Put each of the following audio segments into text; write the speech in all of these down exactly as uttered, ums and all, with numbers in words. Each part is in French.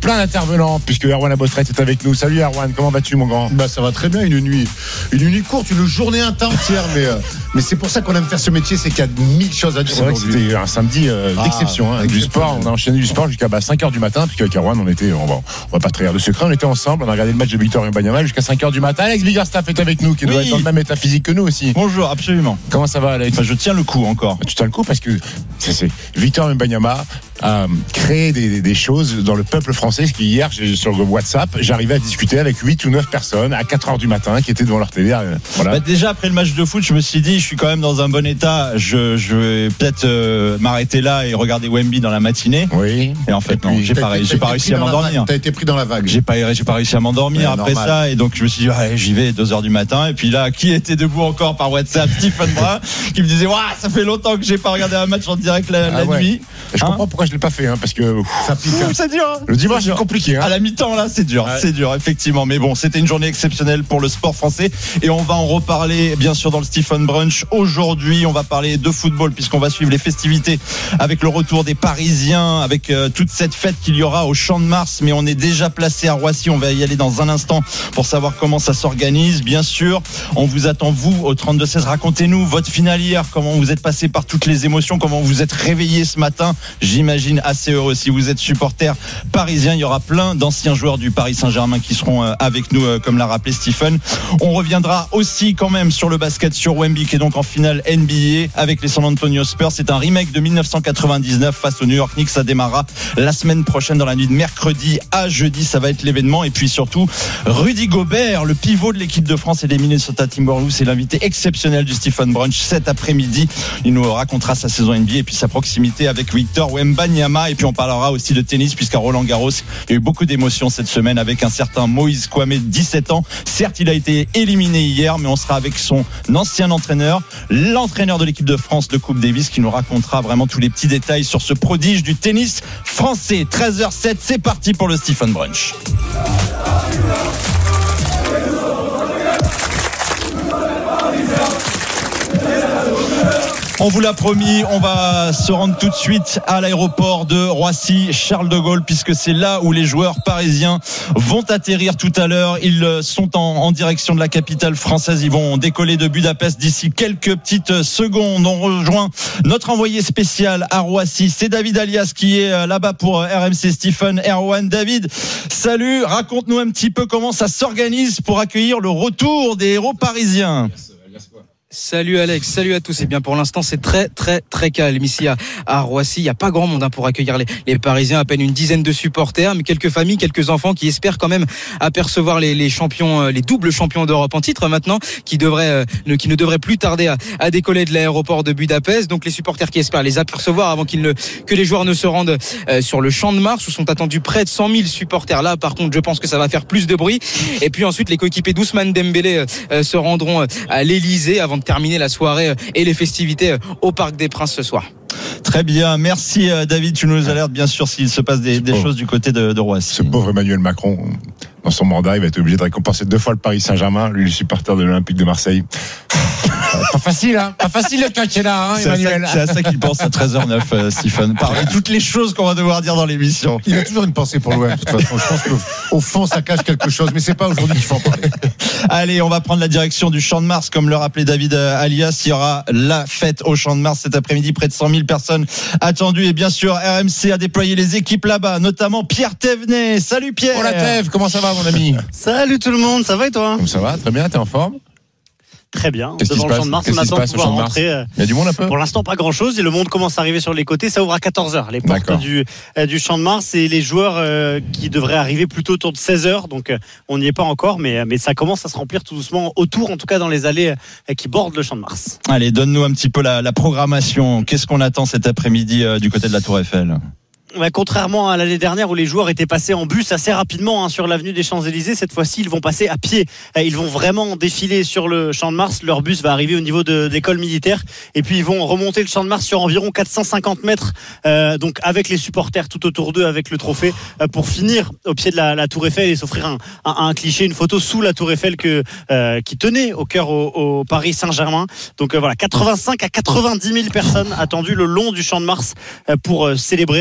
plein d'intervenants puisque Erwan Abostret est avec nous. Salut Erwan, comment vas-tu mon grand? Bah ça va très bien, une nuit, une nuit courte, une journée intense hier, mais euh, mais c'est pour ça qu'on aime faire ce métier, c'est qu'il y a mille choses à dire. C'est vrai que c'était un samedi euh, ah, d'exception, hein, avec du sport. On a enchaîné du sport jusqu'à bah, cinq heures du matin, puisqu'avec Erwan on était, on va, on va pas trahir de secret, on était ensemble, on a regardé le match de Victor Wembanyama jusqu'à cinq heures du matin. Alex Biggerstaff est avec nous, qui oui. doit être dans le même état physique que nous aussi. Bonjour, absolument. Comment ça va Alex? Enfin, je tiens le coup encore. Tu tiens le coup parce que c'est, c'est Victor Wembanyama a créé des, des, des choses dans le peuple français. Ce qui hier sur le WhatsApp, j'arrivais à discuter avec huit ou neuf personnes à quatre heures du matin qui étaient devant leur télé. Voilà. Bah déjà après le match de foot, je me suis dit, je suis quand même dans un bon état. Je, je vais peut-être euh, m'arrêter là et regarder Wemby dans la matinée. Oui. Et en fait, et non, j'ai pas, été, j'ai pas réussi à m'endormir. T'as été pris dans la vague. J'ai pas, j'ai pas réussi à m'endormir ouais, après normal. ça. Et donc je me suis dit, ouais, j'y vais deux heures du matin. Et puis là, qui était debout encore par WhatsApp? Stephen Brun, qui me disait, waouh, ça fait longtemps que j'ai pas regardé un match en direct la, ah, la ouais. nuit. Je hein comprends pourquoi je l'ai pas fait, hein, parce que ça pique. Ouh, c'est dur. Le dimanche, c'est compliqué. Hein. À la mi-temps, là, c'est dur. Ouais. C'est dur, effectivement. Mais bon, c'était une journée exceptionnelle pour le sport français. Et on va en reparler, bien sûr, dans le Stephen Brunch. Aujourd'hui, on va parler de football, puisqu'on va suivre les festivités avec le retour des Parisiens, avec euh, toute cette fête qu'il y aura au Champ de Mars. Mais on est déjà placé à Roissy. On va y aller dans un instant pour savoir comment ça s'organise. Bien sûr, on vous attend, vous, au trente-deux seize. Racontez-nous votre finale hier, comment vous êtes passé par toutes les émotions, comment vous êtes réveillé ce matin. J'imagine assez heureux. Si vous êtes supporter parisien, il y aura plein d'anciens joueurs du Paris Saint-Germain qui seront avec nous, comme l'a rappelé Stephen. On reviendra aussi quand même sur le basket, sur Wemby qui est donc en finale N B A avec les San Antonio Spurs. C'est un remake de dix-neuf cent quatre-vingt-dix-neuf face aux New York Knicks. Ça démarrera la semaine prochaine, dans la nuit de mercredi à jeudi. Ça va être l'événement. Et puis surtout, Rudy Gobert, le pivot de l'équipe de France et des Minnesota Timberwolves, c'est l'invité exceptionnel du Stephen Brunch cet après-midi. Il nous racontera sa saison N B A et puis sa proximité avec Victor Wembanyama. Et puis on parlera aussi de tennis, puisqu'à Roland Garros, il y a eu beaucoup d'émotions cette semaine avec un certain Moïse Kouamé, dix-sept ans. Certes, il a été éliminé hier, mais on sera avec son ancien entraîneur, l'entraîneur de l'équipe de France de Coupe Davis, qui nous racontera vraiment tous les petits détails sur ce prodige du tennis français. treize heures zéro sept, c'est parti pour le Stephen Brunch. On vous l'a promis, on va se rendre tout de suite à l'aéroport de Roissy Charles de Gaulle, puisque c'est là où les joueurs parisiens vont atterrir tout à l'heure. Ils sont en, en direction de la capitale française. Ils vont décoller de Budapest d'ici quelques petites secondes. On rejoint notre envoyé spécial à Roissy. C'est David Alias qui est là-bas pour R M C. Stephen, Erwan. David, salut. Raconte-nous un petit peu comment ça s'organise pour accueillir le retour des héros parisiens. Salut Alex, salut à tous. Et bien pour l'instant c'est très très très calme ici à, à Roissy. Il n'y a pas grand monde hein, pour accueillir les, les Parisiens, à peine une dizaine de supporters, mais quelques familles, quelques enfants qui espèrent quand même apercevoir les, les champions, les doubles champions d'Europe en titre maintenant, qui devraient, euh, qui ne devraient plus tarder à, à décoller de l'aéroport de Budapest. Donc les supporters qui espèrent les apercevoir avant qu'ils ne, que les joueurs ne se rendent euh, sur le Champ de Mars, où sont attendus près de cent mille supporters. Là par contre je pense que ça va faire plus de bruit. Et puis ensuite les coéquipiers d'Ousmane Dembélé euh, se rendront à l'Elysée avant de terminer la soirée et les festivités au Parc des Princes ce soir. Très bien, merci David, tu nous alertes bien sûr s'il se passe des, des choses du côté de, de Roissy. Ce pauvre Emmanuel Macron, dans son mandat, il va être obligé de récompenser deux fois le Paris Saint-Germain, lui le supporter de l'Olympique de Marseille. Pas facile, hein. Pas facile le quinquennat, hein, Emmanuel. C'est à ça, c'est à ça qu'il pense à treize heures neuf, euh, Stephen. Parmi toutes les choses qu'on va devoir dire dans l'émission. Il a toujours une pensée pour l'O M, de toute façon. Je pense qu'au fond, ça cache quelque chose, mais c'est pas aujourd'hui qu'il faut en parler. Allez, on va prendre la direction du Champ de Mars, comme le rappelait David Alias. Il y aura la fête au Champ de Mars cet après-midi. Près de cent mille personnes attendues. Et bien sûr, R M C a déployé les équipes là-bas, notamment Pierre Thévenet. Salut Pierre. Hola Thève, comment ça va mon ami? Salut tout le monde, ça va et toi? Ça va, très bien, t'es en forme? Très bien. Qu'est-ce Devant le Champ de Mars, on attend de pouvoir rentrer. Il y a du monde un peu. Pour l'instant, pas grand-chose. Et le monde commence à arriver sur les côtés. Ça ouvre à quatorze heures, les portes du, euh, du Champ de Mars. Et les joueurs euh, qui devraient arriver plutôt autour de seize heures. Donc, euh, on n'y est pas encore. Mais, mais ça commence à se remplir tout doucement autour, en tout cas dans les allées euh, qui bordent le Champ de Mars. Allez, donne-nous un petit peu la, la programmation. Qu'est-ce qu'on attend cet après-midi euh, du côté de la Tour Eiffel? Ouais, contrairement à l'année dernière où les joueurs étaient passés en bus assez rapidement hein, sur l'avenue des Champs-Élysées, cette fois-ci ils vont passer à pied. Ils vont vraiment défiler sur le Champ de Mars. Leur bus va arriver au niveau de l'école militaire et puis ils vont remonter le Champ de Mars sur environ quatre cent cinquante mètres, euh, donc avec les supporters tout autour d'eux, avec le trophée, euh, pour finir au pied de la, la Tour Eiffel et s'offrir un, un, un cliché, une photo sous la Tour Eiffel que, euh, qui tenait au cœur au, au Paris Saint-Germain. Donc euh, voilà, quatre-vingt-cinq à quatre-vingt-dix mille personnes attendues le long du Champ de Mars euh, pour euh, célébrer un peu les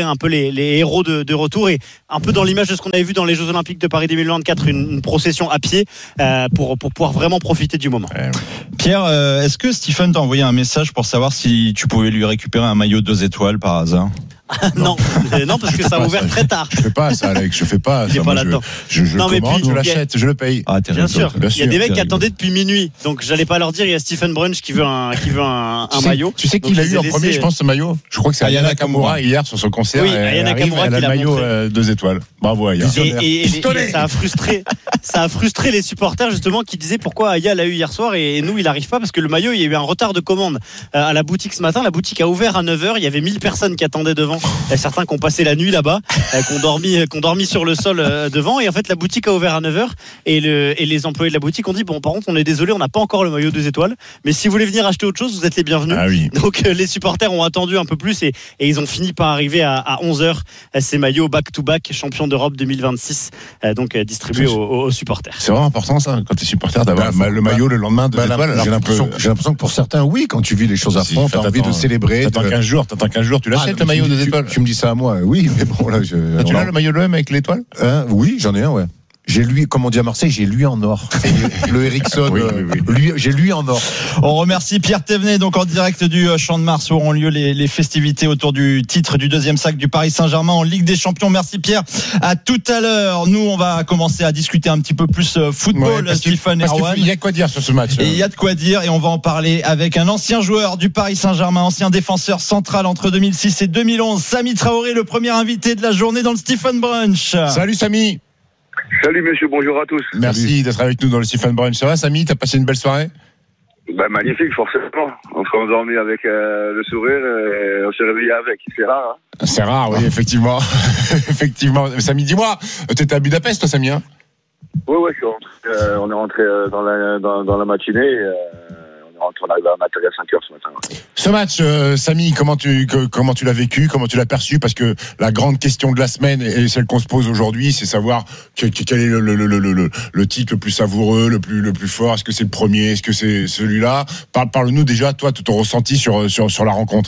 les, les héros de, de retour et un peu dans l'image de ce qu'on avait vu dans les Jeux Olympiques de Paris deux mille vingt-quatre, une, une procession à pied euh, pour, pour pouvoir vraiment profiter du moment. Pierre, euh, est-ce que Stephen t'a envoyé un message pour savoir si tu pouvais lui récupérer un maillot deux étoiles par hasard? non, non, parce que ça a ouvert très tard. Je fais pas ça, Alex. Je fais pas. Il ça. est Moi, pas je, là-dedans. je, je Non, mais commande, puis, je l'achète, je le paye. Ah, t'es Bien rigolo. sûr. Bien Il y a sûr, des mecs qui rigolo. attendaient depuis minuit, donc j'allais pas leur dire. Il y a Stephen Brunch qui veut un, qui veut un, un Tu sais- maillot. Tu sais qui Donc, l'a je les eu ai en premier, laissés- je pense, ce maillot. Je crois que c'est Ayana Ayana Kamura hier sur son concert. Oui, Elle Ayana arrive, Kamura elle a qui le l'a maillot montré. euh, deux étoiles. Bravo, Aya. Et, et- et- et ça a frustré, ça a frustré les supporters justement qui disaient pourquoi Aya l'a eu hier soir et, et nous il arrive pas parce que le maillot il y a eu un retard de commande euh, à la boutique ce matin. La boutique a ouvert à neuf heures. Il y avait mille personnes qui attendaient devant. Il y a certains qui ont passé la nuit là-bas, euh, qui ont dormi, qui ont dormi sur le sol euh, devant. Et en fait la boutique a ouvert à neuf heures et, le, et les employés de la boutique ont dit bon par contre on est désolé on n'a pas encore le maillot deux étoiles. Mais si vous voulez venir acheter autre chose vous êtes les bienvenus. Ah oui. Donc euh, les supporters ont attendu un peu plus et, et ils ont fini par arriver à, à onze heures. Euh, ces maillots back-to-back champion d'Europe deux mille vingt-six euh, donc euh, distribués aux, aux supporters. C'est vraiment important ça, quand t'es supporter, d'avoir Bah, le faut- maillot le lendemain de Bah, l'étoile. j'ai l'impression, j'ai l'impression que pour certains, oui, quand tu vis les choses à Si, fond, t'as- t'as envie de t'attends- célébrer. T'attends de- quinze jours, t'attends quinze jours, tu Ah, l'achètes non, le maillot tu- des tu- étoiles. Tu me dis ça à moi, oui, mais bon là, je, Ah, tu on l'as en- le maillot de l'O M avec l'étoile? Hein, oui, j'en ai un, ouais. J'ai lui, comme on dit à Marseille, j'ai lui en or. Le Ericsson, Oui, euh, oui, oui. lui, j'ai lui en or. On remercie Pierre Thévenet, donc en direct du euh, Champ de Mars où auront lieu les, les festivités autour du titre du deuxième sac du Paris Saint-Germain en Ligue des Champions. Merci Pierre. À tout à l'heure. Nous, on va commencer à discuter un petit peu plus euh, football, Ouais, parce qu'il- Stephen parce qu'il Erwan. Il y a quoi dire sur ce match? Et il y a de quoi dire et on va en parler avec un ancien joueur du Paris Saint-Germain, ancien défenseur central entre deux mille six et deux mille onze, Samy Traoré, le premier invité de la journée dans le Stephen Brunch. Salut Samy. Salut messieurs, bonjour à tous. Merci d'être avec nous dans le Stephen Brunch. Ça va Samy? T'as passé une belle soirée? Bah, magnifique, forcément. On s'est endormi avec euh, le sourire et on s'est réveillé avec. C'est rare. Hein. C'est rare, oui, effectivement. Effectivement. Samy, dis-moi, t'étais à Budapest, toi, Samy, hein? Oui, oui, je suis rentré, euh, on est rentré euh, dans, la, dans, dans la matinée. Et, euh, on est rentré, on est arrivé à Matériel à cinq heures ce matin. Ouais. Ce match, euh, Samy, comment tu que- comment tu l'as vécu, comment tu l'as perçu? Parce que la grande question de la semaine et celle qu'on se pose aujourd'hui, c'est savoir que- que- quel est le, le, le, le, le, le titre le plus savoureux, le plus le plus fort. Est-ce que c'est le premier? Est-ce que c'est celui-là? Parle, Parle-nous déjà, toi, tout ton ressenti sur sur sur la rencontre.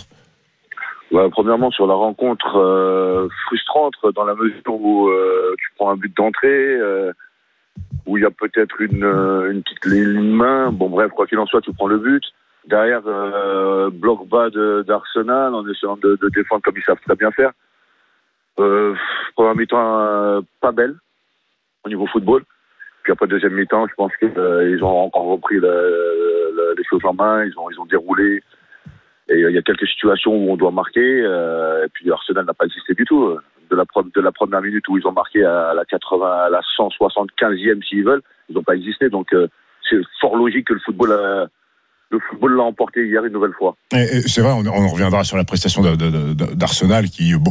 Ouais, premièrement, sur la rencontre euh, frustrante dans la mesure où euh, tu prends un but d'entrée, euh, où il y a peut-être une, euh, une petite ligne main. Bon, bref, quoi qu'il en soit, tu prends le but. Derrière, euh, bloc bas de, d'Arsenal, en essayant de, de défendre comme ils savent très bien faire. Euh, première mi-temps, euh, pas belle au niveau football. Puis après, deuxième mi-temps, je pense qu'ils euh, ont encore repris le, le, les choses en main, ils ont, ils ont déroulé. Et il y a quelques situations où on doit marquer, euh, et puis Arsenal n'a pas existé du tout. De la, de la première minute où ils ont marqué à la quatre-vingts, à la cent soixante-quinzième s'ils veulent, ils n'ont pas existé. Donc euh, c'est fort logique que le football, a, le football l'a emporté hier une nouvelle fois. Et, et c'est vrai, on, on reviendra sur la prestation de, de, de, d'Arsenal qui, bon,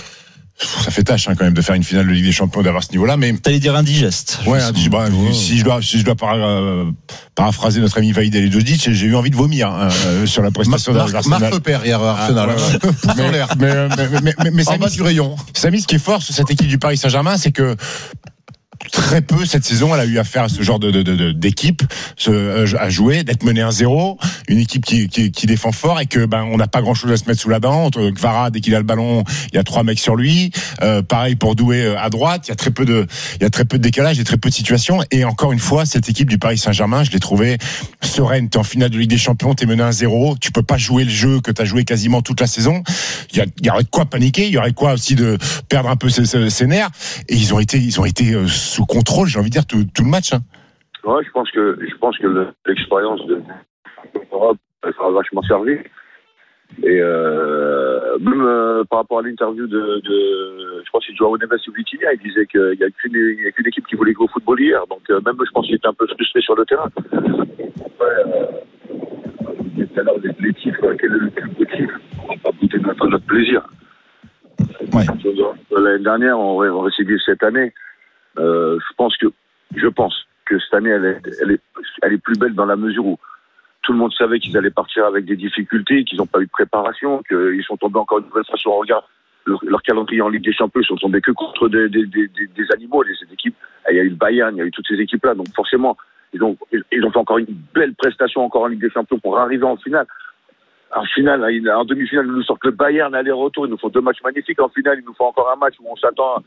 ça fait tâche hein, quand même de faire une finale de Ligue des Champions, d'avoir ce niveau-là, mais T'allais dire indigeste. ouais, hein, bah, si je dois, si je dois para, euh, paraphraser notre ami Vaïd Elidjodjic, j'ai eu envie de vomir hein, euh, sur la prestation Marc, d'Arsenal. Marc Lepère hier à Arsenal. Ah, ouais, ouais. Pouce en l'air. Mais, mais, mais, mais, mais, mais En Samy, bas du rayon. Samy, ce qui est fort sur cette équipe du Paris Saint-Germain, c'est que très peu cette saison, elle a eu affaire à ce genre de, de, de, d'équipe ce, euh, à jouer, d'être menée un zéro, une équipe qui, qui, qui défend fort et que ben on n'a pas grand chose à se mettre sous la dent. Kvara, dès qu'il a le ballon, il y a trois mecs sur lui. Euh, pareil pour Doué à droite. Il y a très peu de, il y a très peu de décalage et très peu de situations. Et encore une fois, cette équipe du Paris Saint-Germain, je l'ai trouvée sereine. T'es en finale de Ligue des Champions, t'es mené un zéro, tu peux pas jouer le jeu que t'as joué quasiment toute la saison. Il y, a, il y aurait de quoi paniquer, il y aurait quoi aussi de perdre un peu ses, ses, ses nerfs. Et ils ont été, ils ont été euh, sous contrôle, j'ai envie de dire, tout, tout le match. Hein. Ouais, je pense que je pense que le, l'expérience de l'Europe, ça a vachement servi. Et euh, même euh, par rapport à l'interview de, de je pense que c'est Joao Neves ou Vitinha, il disait qu'il n'y a qu'une, il y a qu'une équipe qui voulait jouer au football hier. Donc euh, même je pense qu'il était un peu frustré sur le terrain. Après, euh, tout à l'heure, les, les titres, quel est le plus beau titre? On va pas goûter notre, notre plaisir. Ouais. L'année dernière, on va essayer cette année. Euh, je pense que je pense que cette année, elle est, elle est, elle est plus belle dans la mesure où tout le monde savait qu'ils allaient partir avec des difficultés, qu'ils n'ont pas eu de préparation, qu'ils sont tombés encore une nouvelle fois sur un regard. Leur, leur calendrier en Ligue des Champions, ils sont tombés que contre des, des, des, des animaux, les cette équipe. Il y a eu le Bayern, il y a eu toutes ces équipes-là. Donc forcément, ils ont, ils ont fait encore une belle prestation encore en Ligue des Champions pour arriver en finale. En finale, en demi-finale, ils nous sortent le Bayern, aller-retour, ils nous font deux matchs magnifiques. En finale, ils nous font encore un match où on s'attend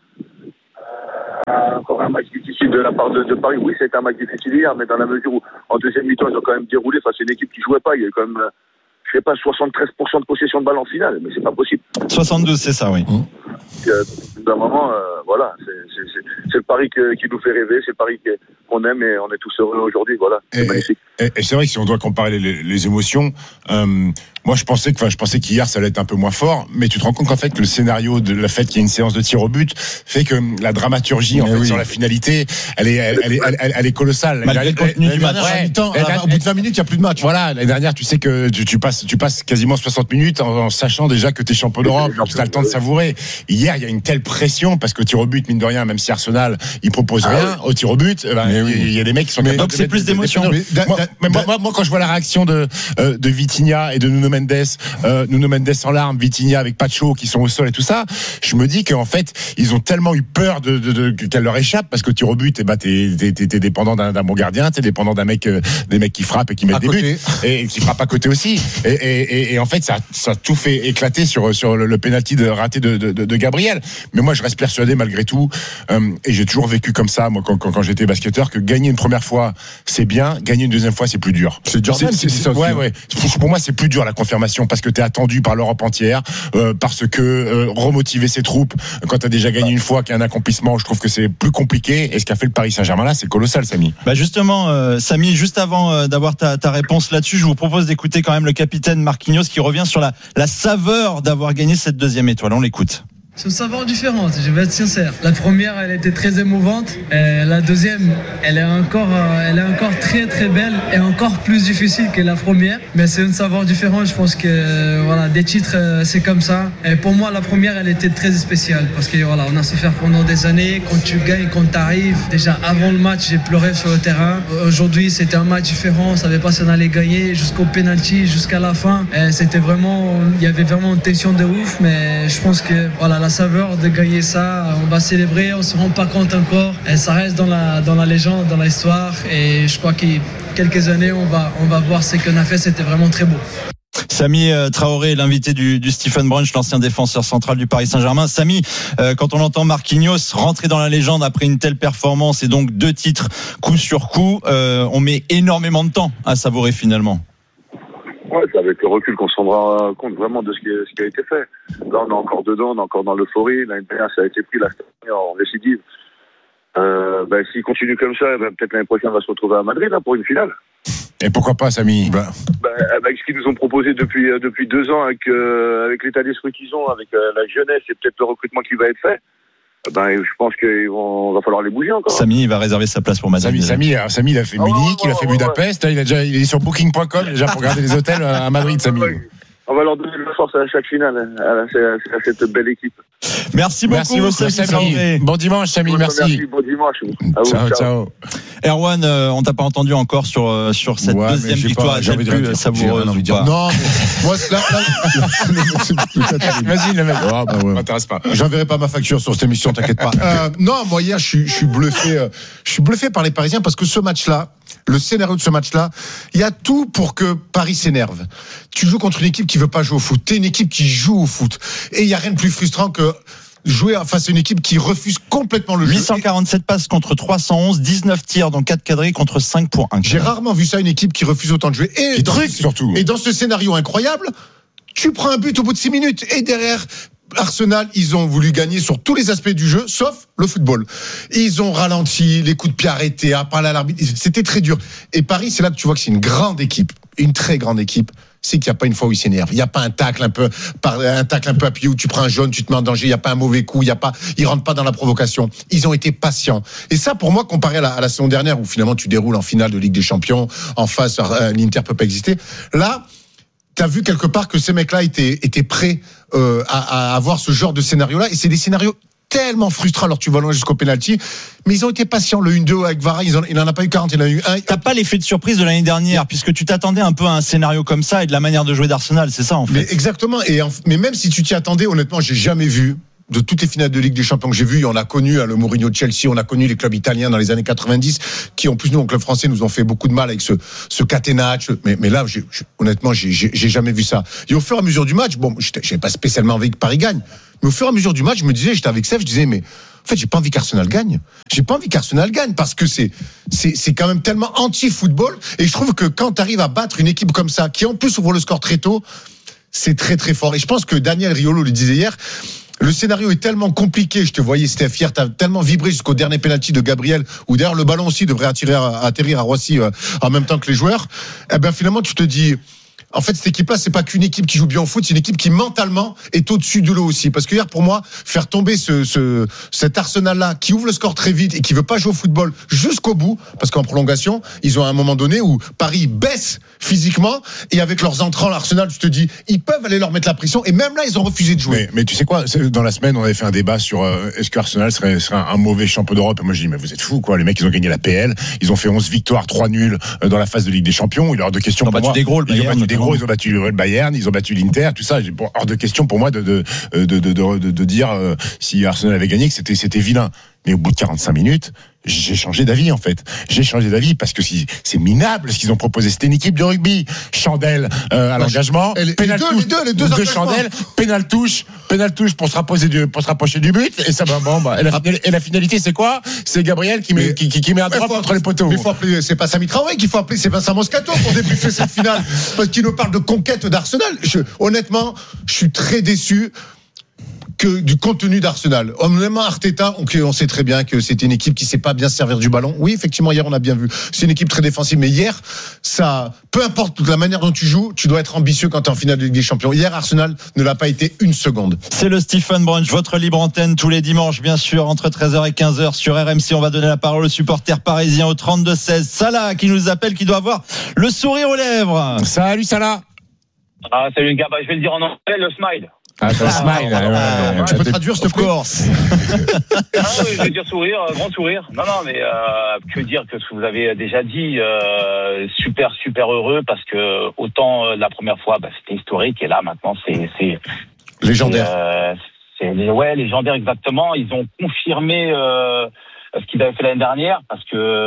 à encore un match difficile de la part de, de Paris. Oui, c'était un match difficile hier, mais dans la mesure où, en deuxième mi-temps, ils ont quand même déroulé. Enfin, c'est une équipe qui jouait pas. Il y a eu quand même, je sais pas, soixante-treize pour cent de possession de balle en finale, mais c'est pas possible. soixante-deux, c'est ça, oui. Donc, euh, d'un moment, euh, voilà, c'est, c'est, c'est, c'est le pari que, qui nous fait rêver, c'est le pari que, qu'on aime et on est tous heureux aujourd'hui. Voilà, c'est et, magnifique. Et, et c'est vrai que si on doit comparer les, les émotions, euh, moi je pensais que, enfin, je pensais qu'hier ça allait être un peu moins fort, mais tu te rends compte qu'en fait que le scénario de la fête qu'il y a une séance de tir au but fait que la dramaturgie en fait oui. sur la finalité, elle est, elle, elle est, elle, elle, elle est colossale. Malgré le contenu du match. Ouais, mi-temps, au bout de vingt minutes, il y a plus de match. Voilà, l'année dernière, tu sais que tu, tu passes, tu passes quasiment soixante minutes en, en sachant déjà que t'es champion d'Europe, tu as le temps de savourer. Hier, il y a une telle pression parce qu'au tir au but, mine de rien, même si Arsenal, il propose rien, au tir au but, ben, il oui. y a des mecs qui sont capables donc de c'est plus d'émotion. Moi, moi, moi, moi, quand je vois la réaction de euh, de Vitinha et de Nuno Mendes, euh, Nuno Mendes en larmes, Vitinha avec Pacho qui sont au sol et tout ça, je me dis qu'en fait, ils ont tellement eu peur de, de, de qu'elle leur échappe parce que tir au but, eh ben, t'es, t'es, t'es, t'es dépendant d'un, d'un bon gardien, t'es dépendant d'un mec, euh, des mecs qui frappent et qui mettent à des côté. buts et qui frappent à côté aussi. Et, et, et, et en fait, ça, ça a tout fait éclater sur sur le, le penalty de raté de, de, de, de Gabriel. Mais moi, je reste persuadé malgré tout, euh, et j'ai toujours vécu comme ça, moi, quand, quand, quand j'étais basketteur, que gagner une première fois, c'est bien, gagner une deuxième fois, c'est plus dur. C'est Jordan qui dit ça aussi. Ouais, ouais. Pour, pour moi, c'est plus dur la confirmation parce que t'es attendu par l'Europe entière, euh, parce que euh, remotiver ses troupes quand t'as déjà gagné une fois, qu'il y a un accomplissement, je trouve que c'est plus compliqué. Et ce qu'a fait le Paris Saint-Germain là, c'est colossal, Samy. Bah justement, euh, Samy, juste avant euh, d'avoir ta, ta réponse là-dessus, je vous propose d'écouter quand même le capitaine Marquinhos qui revient sur la, la saveur d'avoir gagné cette deuxième étoile. On l'écoute. C'est une saveur différente, je vais être sincère. La première, elle était très émouvante. Et la deuxième, elle est encore, elle est encore très très belle et encore plus difficile que la première. Mais c'est une saveur différente. Je pense que voilà, des titres, c'est comme ça. Et pour moi, la première, elle était très spéciale parce que voilà, on a souffert pendant des années. Quand tu gagnes, quand tu arrives, déjà avant le match, j'ai pleuré sur le terrain. Aujourd'hui, c'était un match différent. On ne savait pas si on allait gagner jusqu'au penalty, jusqu'à la fin. Et c'était vraiment, il y avait vraiment une tension de ouf. Mais je pense que voilà. La saveur de gagner ça, on va célébrer, on se rend pas compte encore, et ça reste dans la, dans la légende, dans l'histoire, et je crois qu'il quelques années on va, on va voir ce qu'on a fait, c'était vraiment très beau. Samy Traoré, l'invité du, du Stephen Brunch, l'ancien défenseur central du Paris Saint-Germain. Samy, euh, quand on entend Marquinhos rentrer dans la légende après une telle performance et donc deux titres coup sur coup, euh, on met énormément de temps à savourer finalement. Ouais, c'est avec le recul qu'on se rendra compte vraiment de ce qui, ce qui a été fait. Là, on est encore dedans, on est encore dans l'euphorie. L'année dernière, ça a été pris, la en récidive. Euh, ben, s'il continue comme ça, ben, peut-être l'année prochaine, on va se retrouver à Madrid là, pour une finale. Et pourquoi pas, Samy? Ben, avec ce qu'ils nous ont proposé depuis, depuis deux ans, avec, euh, avec l'état d'esprit qu'ils ont, avec euh, la jeunesse et peut-être le recrutement qui va être fait, ben, je pense qu'il va falloir les bouger encore. Samy, il va réserver sa place pour Madrid. Samy, Samy, Samy, il a fait Munich, oh, oh, il a fait Budapest, oh, oh. Il, a déjà, il est sur booking point com déjà pour regarder les hôtels à Madrid, Samy. On va leur donner de la force à chaque finale, à cette belle équipe. Merci beaucoup, merci beaucoup Samy. Samy. Bon dimanche, Samy, bon, merci. merci. Bon dimanche. À vous, ciao, ciao, ciao. Erwan, euh, on t'a pas entendu encore sur euh, sur cette ouais, deuxième victoire, j'ai envie de plus savoureuse ou pas. Non, mais moi là, là vas-y le mec. Oh, bah ouais. M'intéresse pas. J'enverrai pas ma facture sur cette émission, t'inquiète pas. Euh, non, moi hier, je suis je suis bluffé, euh, je suis bluffé par les Parisiens parce que ce match-là, le scénario de ce match-là, il y a tout pour que Paris s'énerve. Tu joues contre une équipe qui veut pas jouer au foot. T'es une équipe qui joue au foot. Et il y a rien de plus frustrant que jouer face à une équipe qui refuse complètement le jeu. huit cent quarante-sept passes contre trois cent onze, dix-neuf tirs dans quatre cadrés contre cinq pour un. J'ai rarement vu ça, une équipe qui refuse autant de jouer. Et, dans, truc, surtout. Et dans ce scénario incroyable, tu prends un but au bout de six minutes. Et derrière, Arsenal, ils ont voulu gagner sur tous les aspects du jeu, sauf le football. Ils ont ralenti, les coups de pied arrêtés, à parler à l'arbitre. C'était très dur. Et Paris, c'est là que tu vois que c'est une grande équipe, une très grande équipe. C'est qu'il n'y a pas une fois où ils s'énervent. Il n'y a pas un tacle un peu, un tacle un peu appuyé où tu prends un jaune, tu te mets en danger. Il n'y a pas un mauvais coup. Il y a pas, ils rentrent pas dans la provocation. Ils ont été patients. Et ça, pour moi, comparé à la, à la saison dernière où finalement tu déroules en finale de Ligue des Champions, en face, euh, l'Inter peut pas exister. Là, t'as vu quelque part que ces mecs-là étaient, étaient prêts euh, à, à avoir ce genre de scénario-là. Et c'est des scénarios tellement frustrant, alors tu vas loin jusqu'au penalty, mais ils ont été patients. Le un deux avec Vara, ils en, il en a pas eu quarante, il en a eu un. T'as pas l'effet de surprise de l'année dernière, puisque tu t'attendais un peu à un scénario comme ça et de la manière de jouer d'Arsenal, c'est ça en fait. Mais exactement. Et en, mais même si tu t'y attendais, honnêtement, j'ai jamais vu de toutes les finales de Ligue des Champions que j'ai vues, on a connu hein, le Mourinho de Chelsea, on a connu les clubs italiens dans les années quatre-vingt-dix, qui en plus nous, en club français, nous ont fait beaucoup de mal avec ce, ce catenaccio. Mais, mais là, j'ai, honnêtement, j'ai, j'ai, j'ai jamais vu ça. Et au fur et à mesure du match, bon, j'avais pas spécialement envie que Paris gagne, mais au fur et à mesure du match, je me disais, j'étais avec Sef, je disais, mais en fait, j'ai pas envie qu'Arsenal gagne. J'ai pas envie qu'Arsenal gagne parce que c'est, c'est, c'est quand même tellement anti-football. Et je trouve que quand tu arrives à battre une équipe comme ça, qui en plus ouvre le score très tôt, c'est très très fort. Et je pense que Daniel Riolo le disait hier, le scénario est tellement compliqué. Je te voyais, Steph, hier, t'as tellement vibré jusqu'au dernier penalty de Gabriel, où d'ailleurs le ballon aussi devrait attirer, atterrir à Roissy euh, en même temps que les joueurs. Eh ben finalement, tu te dis, en fait, cette équipe-là, c'est pas qu'une équipe qui joue bien au foot, c'est une équipe qui mentalement est au-dessus de l'eau aussi. Parce que hier, pour moi, faire tomber ce, ce, cet Arsenal-là, qui ouvre le score très vite et qui veut pas jouer au football jusqu'au bout, parce qu'en prolongation, ils ont à un moment donné où Paris baisse physiquement et avec leurs entrants, l'Arsenal, je te dis, ils peuvent aller leur mettre la pression et même là, ils ont refusé de jouer. Mais, mais tu sais quoi, dans la semaine, on avait fait un débat sur euh, est-ce que Arsenal serait, serait un mauvais champion d'Europe. Et moi, je dis, mais vous êtes fous, quoi. Les mecs, ils ont gagné la P L, ils ont fait onze victoires, trois nuls dans la phase de Ligue des Champions. Il est hors de question. Ils ont pour battu moi. des gros, le Ils ont Bayern, battu des gros, ils ont battu le Bayern, ils ont battu l'Inter, tout ça. Bon, hors de question pour moi de de de de, de, de, de dire euh, si Arsenal avait gagné que c'était c'était vilain. Mais au bout de quarante-cinq minutes, j'ai changé d'avis en fait. J'ai changé d'avis parce que c'est minable ce qu'ils ont proposé. C'était une équipe de rugby. Chandelle euh, à l'engagement. Les, pénal les, deux, touche, les deux, les deux, deux Chandelle. Pénal touche, pénal touche pour se rapprocher du, pour se rapprocher du but. Et ça, bon, bah, et, la, et la finalité, c'est quoi? C'est Gabriel qui met, mais, qui, qui, qui met un drop entre les poteaux. Mais faut appeler, c'est pas Sami Traoré qu'il faut appeler, c'est Vincent Moscato pour débriefer cette finale. Parce qu'il nous parle de conquête d'Arsenal. Je, honnêtement, je suis très déçu que du contenu d'Arsenal. Honnêtement, Arteta, okay, on sait très bien que c'était une équipe qui sait pas bien servir du ballon. Oui, effectivement, hier, on a bien vu. C'est une équipe très défensive, mais hier, ça, peu importe la manière dont tu joues, tu dois être ambitieux quand tu es en finale de Ligue des Champions. Hier, Arsenal ne l'a pas été une seconde. C'est le Stephen Brunch, votre libre antenne tous les dimanches, bien sûr, entre treize heures et quinze heures sur R M C. On va donner la parole aux supporters parisiens au trente-deux seize. Salah, qui nous appelle, qui doit avoir le sourire aux lèvres. Salut, Salah. Ah, salut les gars, bah, je vais le dire en anglais, le smile. Ah, t'as le smile. Ah, ouais, ouais, ouais. Tu peux traduire, s'il te plaît? Ah oui, je vais dire sourire, grand sourire. Non, non, mais euh, que dire que ce que vous avez déjà dit, euh, super, super heureux parce que autant euh, la première fois, bah, c'était historique et là maintenant c'est c'est légendaire. C'est, euh, c'est ouais, légendaire exactement. Ils ont confirmé euh, ce qu'ils avaient fait l'année dernière parce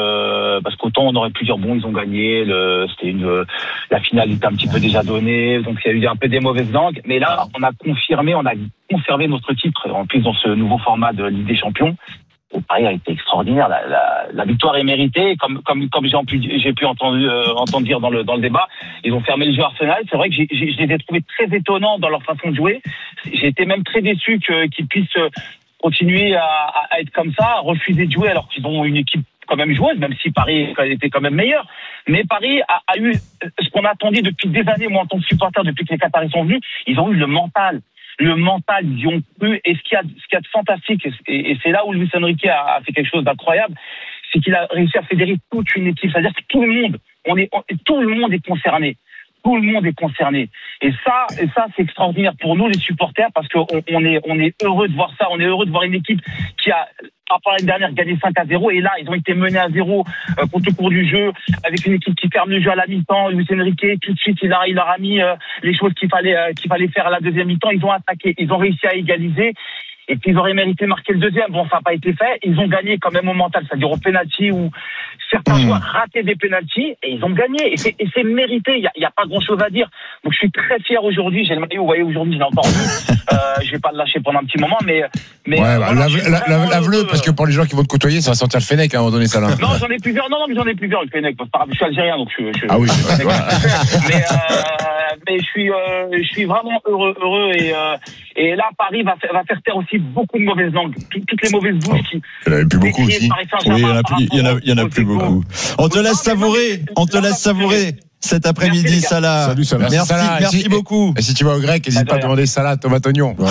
que parce qu'autant on aurait pu dire bon, ils ont gagné, le, c'était une la finale était un petit peu déjà donnée, donc il y a eu un peu des mauvaises langues, mais là on a confirmé, on a conservé notre titre en plus dans ce nouveau format de Ligue des Champions. Et Paris a été extraordinaire, la, la, la victoire est méritée, comme comme comme j'ai pu j'ai pu entendre euh, entendre dire dans le dans le débat, ils ont fermé le jeu Arsenal. C'est vrai que j'ai, j'ai, je les ai trouvés très étonnants dans leur façon de jouer. J'ai été même très déçu que qu'ils puissent continuer à, à être comme ça, à refuser de jouer alors qu'ils ont une équipe quand même joueuse, même si Paris était quand même meilleur. Mais Paris a, a eu ce qu'on attendait depuis des années, moi en tant que supporter, depuis que les Qataris sont venus, ils ont eu le mental. Le mental, ils y ont cru. Et ce qu'il y a, ce qu'il y a de fantastique, et, et c'est là où Luis Enrique a, a fait quelque chose d'incroyable, c'est qu'il a réussi à fédérer toute une équipe. C'est-à-dire que tout le monde, on est, on, tout le monde est concerné. Tout le monde est concerné. Et ça, et ça, c'est extraordinaire pour nous, les supporters, parce qu'on on est, on est heureux de voir ça. On est heureux de voir une équipe qui a, à part l'année dernière, gagné cinq à zéro. Et là, ils ont été menés à zéro euh, contre le cours du jeu, avec une équipe qui ferme le jeu à la mi-temps. Luis Enrique, tout de suite, il, a, il leur a mis euh, les choses qu'il fallait, euh, qu'il fallait faire à la deuxième mi-temps. Ils ont attaqué. Ils ont réussi à égaliser. Et puis ils auraient mérité de marquer le deuxième. Bon, ça n'a pas été fait. Ils ont gagné quand même au mental, c'est-à-dire au penalty où certains joueurs rataient des penalties et ils ont gagné. Et c'est, et c'est mérité. Il y a, il y a pas grand-chose à dire. Donc je suis très fier aujourd'hui. J'ai le maillot. Vous voyez, aujourd'hui, je l'ai encore vu. Euh, je vais pas le lâcher pendant un petit moment, mais mais. Ouais, bah, voilà, lave, lave, lave-le parce que pour les gens qui vont te côtoyer, ça va sentir le Fennec à un moment donné, ça là. Non, j'en ai plusieurs. Non, non, mais j'en ai plusieurs le Fennec. Je suis algérien, donc je. je ah oui. Je, mais euh, mais je suis euh, je suis vraiment heureux heureux et euh, et là Paris va faire, va faire taire aussi beaucoup de mauvaises langues, toutes les mauvaises bouches qui. Il y en avait plus beaucoup aussi. Oui, il y en a, il y en a, il y en a plus beaucoup. On te laisse savourer, on te laisse savourer cet après-midi, Salah. Salut, Salah. Merci, Salah. merci si, beaucoup. Et si tu vas au grec, n'hésite pas à demander salade, tomate, oignon. Ça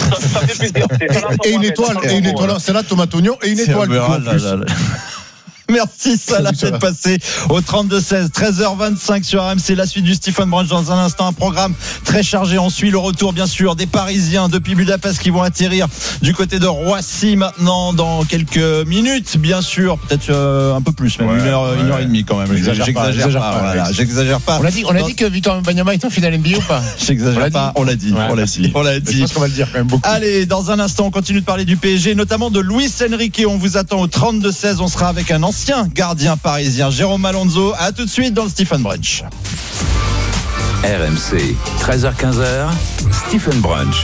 fait plaisir. Et une étoile, et une étoile, salade, tomate, oignon et une étoile. Merci Salah d'être passé au trente-deux seize, treize heures vingt-cinq sur R M C. La suite du Stephen Brunch dans un instant, un programme très chargé. On suit le retour bien sûr des Parisiens depuis Budapest qui vont atterrir du côté de Roissy maintenant dans quelques minutes, bien sûr, peut-être euh, un peu plus, même ouais, une heure, ouais. une heure et demie quand même. J'exagère, j'exagère pas, pas, pas, voilà, j'exagère pas. On a dit, on a dit que Victor Wembanyama est en finale N B A ou pas? J'exagère on pas, on l'a dit, ouais, on l'a dit, on l'a dit. Je pense qu'on va le dire quand même beaucoup. Allez, dans un instant, on continue de parler du P S G, notamment de Luis Enrique. On vous attend au trente-deux seize. On sera avec un ancien gardien parisien, Jérôme Alonso. À tout de suite dans le Stephen Brunch. R M C, treize heures quinze, Stephen Brunch.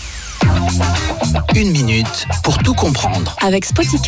Une minute pour tout comprendre. Avec Spoticar.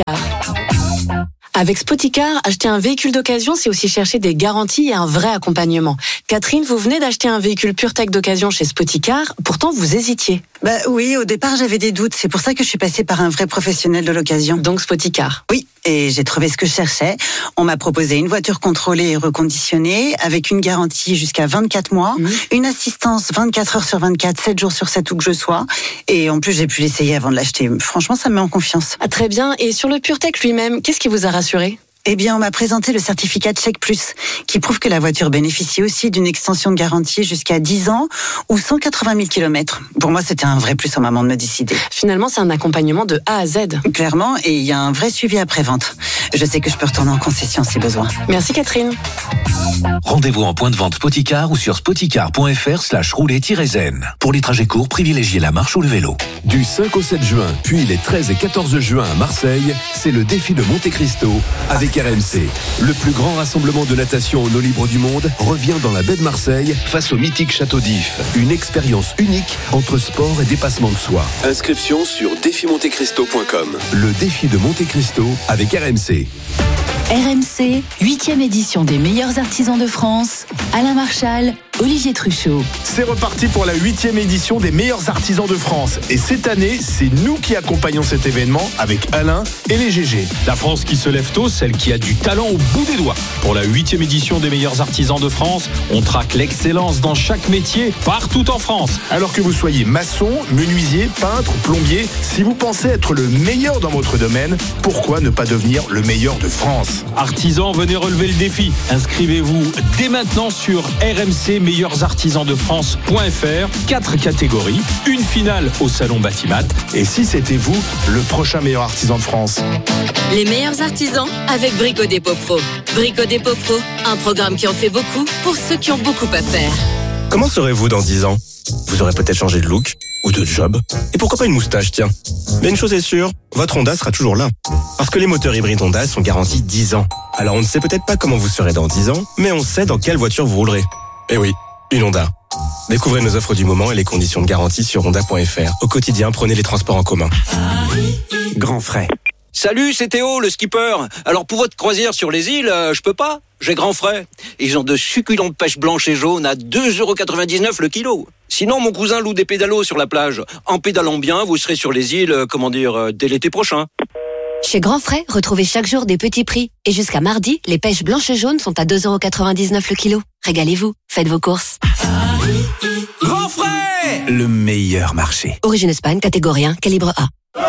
Avec Spoticar, acheter un véhicule d'occasion, c'est aussi chercher des garanties et un vrai accompagnement. Catherine, vous venez d'acheter un véhicule PureTech d'occasion chez Spoticar, pourtant vous hésitiez. Bah oui, au départ j'avais des doutes, c'est pour ça que je suis passée par un vrai professionnel de l'occasion. Donc Spoticar. Oui, et j'ai trouvé ce que je cherchais. On m'a proposé une voiture contrôlée et reconditionnée, avec une garantie jusqu'à vingt-quatre mois, mmh. une assistance vingt-quatre heures sur vingt-quatre, sept jours sur sept où que je sois, et en plus j'ai pu l'essayer avant de l'acheter. Franchement, ça me met en confiance. Ah, très bien, et sur le PureTech lui-même, qu'est-ce qui vous a rassuré ? Eh bien, on m'a présenté le certificat Check Plus, qui prouve que la voiture bénéficie aussi d'une extension de garantie jusqu'à dix ans ou cent quatre-vingt mille kilomètres. Pour moi, c'était un vrai plus au moment de me décider. Finalement, c'est un accompagnement de A à Z. Clairement, et il y a un vrai suivi après-vente. Je sais que je peux retourner en concession si besoin. Merci Catherine. Rendez-vous en point de vente Spoticar ou sur spoticar.fr slash rouler-zen. Pour les trajets courts, privilégiez la marche ou le vélo. Du cinq au sept juin, puis les treize et quatorze juin à Marseille, c'est le défi de Monte Cristo avec R M C. Le plus grand rassemblement de natation en eau libre du monde revient dans la baie de Marseille face au mythique Château d'If. Une expérience unique entre sport et dépassement de soi. Inscription sur défi monte cristo point com. Le défi de Monte Cristo avec R M C. R M C, huitième édition des meilleurs artisans de France. Alain Marchal, Olivier Truchot. C'est reparti pour la huitième édition des meilleurs artisans de France. Et cette année, c'est nous qui accompagnons cet événement avec Alain et les G G. La France qui se lève tôt, celle qui a du talent au bout des doigts. Pour la huitième édition des meilleurs artisans de France, on traque l'excellence dans chaque métier, partout en France. Alors que vous soyez maçon, menuisier, peintre, plombier, si vous pensez être le meilleur dans votre domaine, pourquoi ne pas devenir le meilleur de France ? Artisans, venez relever le défi. Inscrivez-vous dès maintenant sur R M C meilleurs artisans de France point F R. Quatre catégories, une finale au salon Batimat. Et si c'était vous, le prochain meilleur artisan de France? Les meilleurs artisans avec Brico Dépôt Pro. Brico Dépôt Pro, un programme qui en fait beaucoup pour ceux qui ont beaucoup à faire. Comment serez-vous dans dix ans? Vous aurez peut-être changé de look ou de job. Et pourquoi pas une moustache, tiens. Mais une chose est sûre, votre Honda sera toujours là. Parce que les moteurs hybrides Honda sont garantis dix ans. Alors on ne sait peut-être pas comment vous serez dans dix ans, mais on sait dans quelle voiture vous roulerez. Eh oui, une Honda. Découvrez nos offres du moment et les conditions de garantie sur honda point F R. Au quotidien, prenez les transports en commun. Grand frais. Salut, c'est Théo, le skipper. Alors pour votre croisière sur les îles, euh, je peux pas. J'ai grand frais. Ils ont de succulentes pêches blanches et jaunes à deux euros quatre-vingt-dix-neuf le kilo. Sinon, mon cousin loue des pédalos sur la plage. En pédalant bien, vous serez sur les îles, euh, comment dire, euh, dès l'été prochain. Chez Grand Frais, retrouvez chaque jour des petits prix. Et jusqu'à mardi, les pêches blanches et jaunes sont à deux euros quatre-vingt-dix-neuf le kilo. Régalez-vous, faites vos courses. Grand Frais, le meilleur marché. Origine Espagne, catégorie un, calibre A.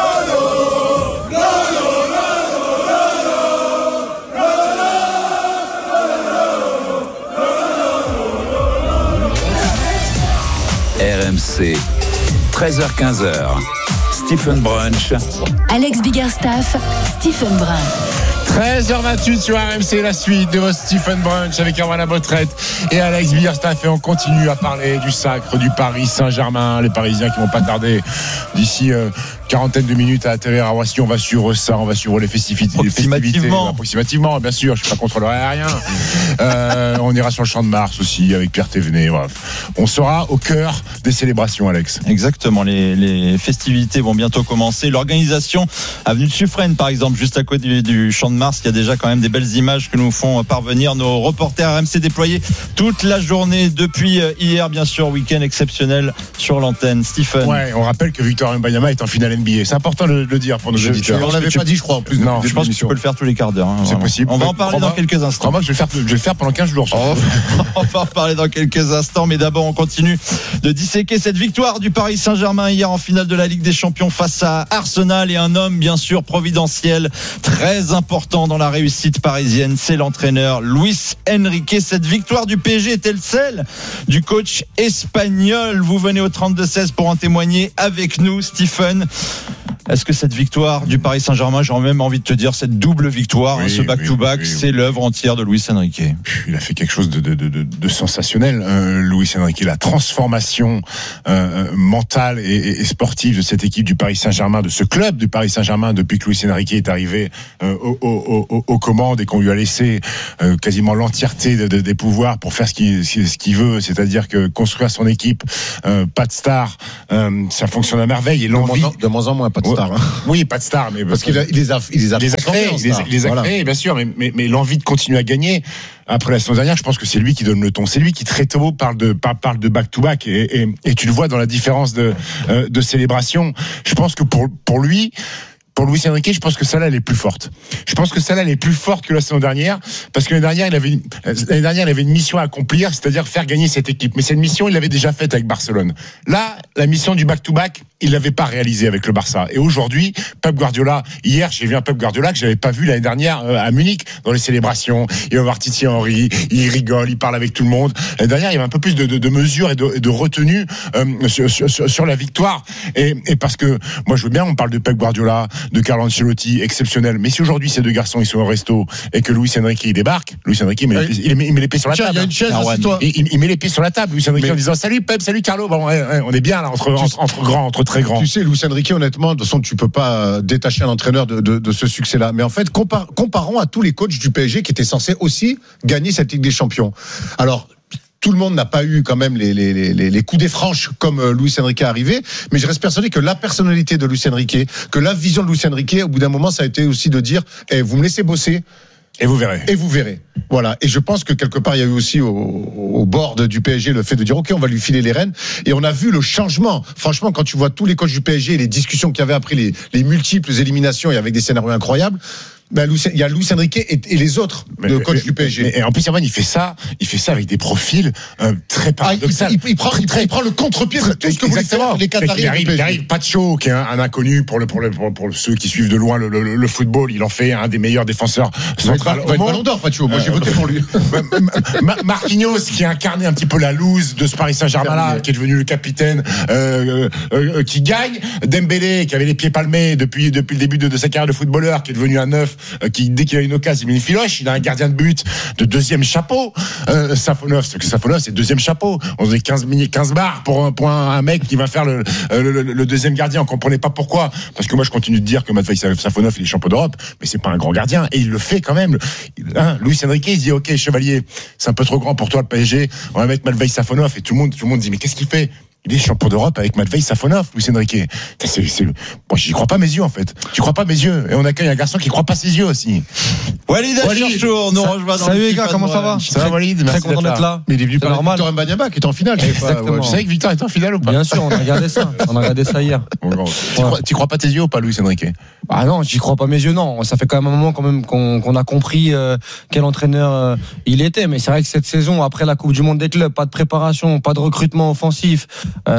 R M C, treize heures quinze, Stephen Brunch. Alex Biggerstaff, Stephen Brun. treize heures vingt-huit sur R M C, la suite de votre Stephen Brunch avec Erwan Labotrette et Alex Biggerstaff. Et on continue à parler du sacre du Paris Saint-Germain. Les Parisiens qui vont pas tarder d'ici euh, quarantaine de minutes à atterrir à Roissy. On va suivre ça, on va suivre les festivités. Approximativement. Approximativement, bien sûr. Je suis pas contre le aérien. euh, on ira sur le Champ de Mars aussi avec Pierre Thévenet. Voilà. On sera au cœur des célébrations, Alex. Exactement. Les, les festivités vont bientôt commencer. L'organisation avenue de Suffren, par exemple, juste à côté du, du Champ de Mars. Il y a déjà quand même des belles images que nous font parvenir nos reporters R M C déployés toute la journée depuis hier, bien sûr. Week-end exceptionnel sur l'antenne. Stephen. Ouais, on rappelle que Victor Wembanyama est en finale N B A. C'est important de le dire pour nos je, auditeurs. On l'avait pas dit, je crois, en plus. Non, je pense que tu peux le faire tous les quarts d'heure. Hein, c'est possible. On va en parler dans quelques instants. Moi, je vais le faire, je vais le faire pendant quinze jours. Oh, on va en parler dans quelques instants, mais d'abord, on continue de disséquer cette victoire du Paris Saint-Germain hier en finale de la Ligue des Champions face à Arsenal et un homme, bien sûr, providentiel, très important important dans la réussite parisienne, c'est l'entraîneur Luis Enrique. Cette victoire du P S G est-elle celle du coach espagnol? Vous venez au trente-deux seize pour en témoigner avec nous, Stephen. Est-ce que cette victoire du Paris Saint-Germain, j'ai même envie de te dire cette double victoire, oui, hein, ce back-to-back, oui, oui, oui. c'est l'œuvre entière de Luis Enrique. Il a fait quelque chose de, de, de, de sensationnel, euh, Luis Enrique. La transformation euh, mentale et, et sportive de cette équipe du Paris Saint-Germain, de ce club du Paris Saint-Germain, depuis que Luis Enrique est arrivé euh, aux, aux, aux, aux commandes et qu'on lui a laissé euh, quasiment l'entièreté de, de, des pouvoirs pour faire ce qu'il, ce qu'il veut, c'est-à-dire que construire son équipe, euh, pas de star, euh, ça fonctionne à merveille. Et l'envie, de moins en moins, pas de star. Hein. Oui, pas de star, mais parce qu'il a, il les a, il les a, les a créés, il les, il les a voilà. créés, bien sûr, mais, mais, mais l'envie de continuer à gagner. Après la saison dernière, je pense que c'est lui qui donne le ton. C'est lui qui très tôt parle de parle de back to back et, et, et tu le vois dans la différence de euh, de célébration. Je pense que pour pour lui. Pour Luis Enrique, je pense que celle-là, elle est plus forte. Je pense que celle-là, elle est plus forte que la saison dernière, parce que l'année dernière, il avait une, l'année dernière, il avait une mission à accomplir, c'est-à-dire faire gagner cette équipe. Mais cette mission, il l'avait déjà faite avec Barcelone. Là, la mission du back-to-back, il l'avait pas réalisée avec le Barça. Et aujourd'hui, Pep Guardiola, hier, j'ai vu un Pep Guardiola que j'avais pas vu l'année dernière à Munich, dans les célébrations. Il va voir Titi Henry, il rigole, il parle avec tout le monde. L'année dernière, il y avait un peu plus de, de, de mesures et de, de retenue euh, sur, sur, sur la victoire. Et, et parce que, moi, je veux bien, on parle de Pep Guardiola, de Carlo Ancelotti, exceptionnel. Mais si aujourd'hui ces deux garçons ils sont au resto et que Luis Enrique il débarque, Luis Enrique il met, oui. les, pieds, il met les pieds sur la Tiens, table. Il y a une chaise, ah, il, il, il met les pieds sur la table, Luis Enrique, mais... en disant salut Pep, salut Carlo. Bon, on est bien là entre, entre, entre grands, entre très grands. Tu sais, Luis Enrique, honnêtement, de toute façon, tu peux pas détacher un entraîneur de, de, de ce succès-là. Mais en fait, compar- comparons à tous les coachs du P S G qui étaient censés aussi gagner cette Ligue des Champions. Alors. Tout le monde n'a pas eu quand même les, les, les, les coups des franches comme euh, Luis Enrique est arrivé, mais je reste persuadé que la personnalité de Luis Enrique, que la vision de Luis Enrique, au bout d'un moment, ça a été aussi de dire eh, vous me laissez bosser. Et vous verrez. Et vous verrez. Voilà. Et je pense que quelque part, il y a eu aussi au, au board du P S G le fait de dire, OK, on va lui filer les rênes. Et on a vu le changement. Franchement, quand tu vois tous les coachs du P S G et les discussions qu'il y avait après les, les multiples éliminations et avec des scénarios incroyables, ben, il y a Luis Enrique et, et les autres mais, de coachs du P S G. Et en plus, Herman, il fait ça, il fait ça avec des profils euh, très paradoxaux. Ah, il, il, il, prend, il, il prend le contre-pied de tout ce que voulaient faire les Qataris. Il arrive, il arrive Pacho, qui est un, un inconnu pour, le, pour, le, pour, pour ceux qui suivent de loin le, le, le football. Il en fait un des meilleurs défenseurs centrales au monde. Ballon d'or, Pacho. Moi, j'ai voté pour lui. Marquinhos, qui a incarné un petit peu la loose de ce Paris Saint-Germain-là, qui est devenu le capitaine, euh, euh, qui gagne. Dembélé, qui avait les pieds palmés depuis, depuis le début de, de sa carrière de footballeur, qui est devenu un neuf, euh, qui, dès qu'il a une occasion, il met une filoche. Il a un gardien de but de deuxième chapeau. Euh, Safonov, c'est que Safonov, c'est deuxième chapeau. On faisait quinze, quinze bars pour, pour un, un mec qui va faire le, le, le, le deuxième gardien. On comprenait pas pourquoi. Parce que moi, je continue de dire que Matvei Safonov, il est champion d'Europe, mais c'est pas un grand gardien. Et il le fait quand même. Hein, Luis Enrique, il dit, OK, Chevalier, c'est un peu trop grand pour toi, le P S G. On va mettre Matvei Safonov. Et tout le monde, tout le monde dit, mais qu'est-ce qu'il fait? Il est champion d'Europe avec Matvei Safonov, Luis Enrique. C'est, c'est... Bon, j'y crois pas mes yeux, en fait. J'y crois pas mes yeux. Et on accueille un garçon qui croit pas ses yeux aussi. Walid Acharchour, nous rejoint dans Salut les gars, comment ça va? Ça va, Walid? Très content d'être là. Mais il est venu par normal. Victor Mbanyama qui est en finale. Exactement. Tu savais que Victor est en finale ou pas? Bien sûr, on a regardé ça. On a regardé ça hier. Bon, tu, crois, tu crois pas tes yeux ou pas, Luis Enrique? Ah non, j'y crois pas mes yeux, non. Ça fait quand même un moment quand même qu'on, qu'on a compris euh, quel entraîneur euh, il était. Mais c'est vrai que cette saison, après la Coupe du Monde des clubs, pas de préparation, pas de recrutement offensif.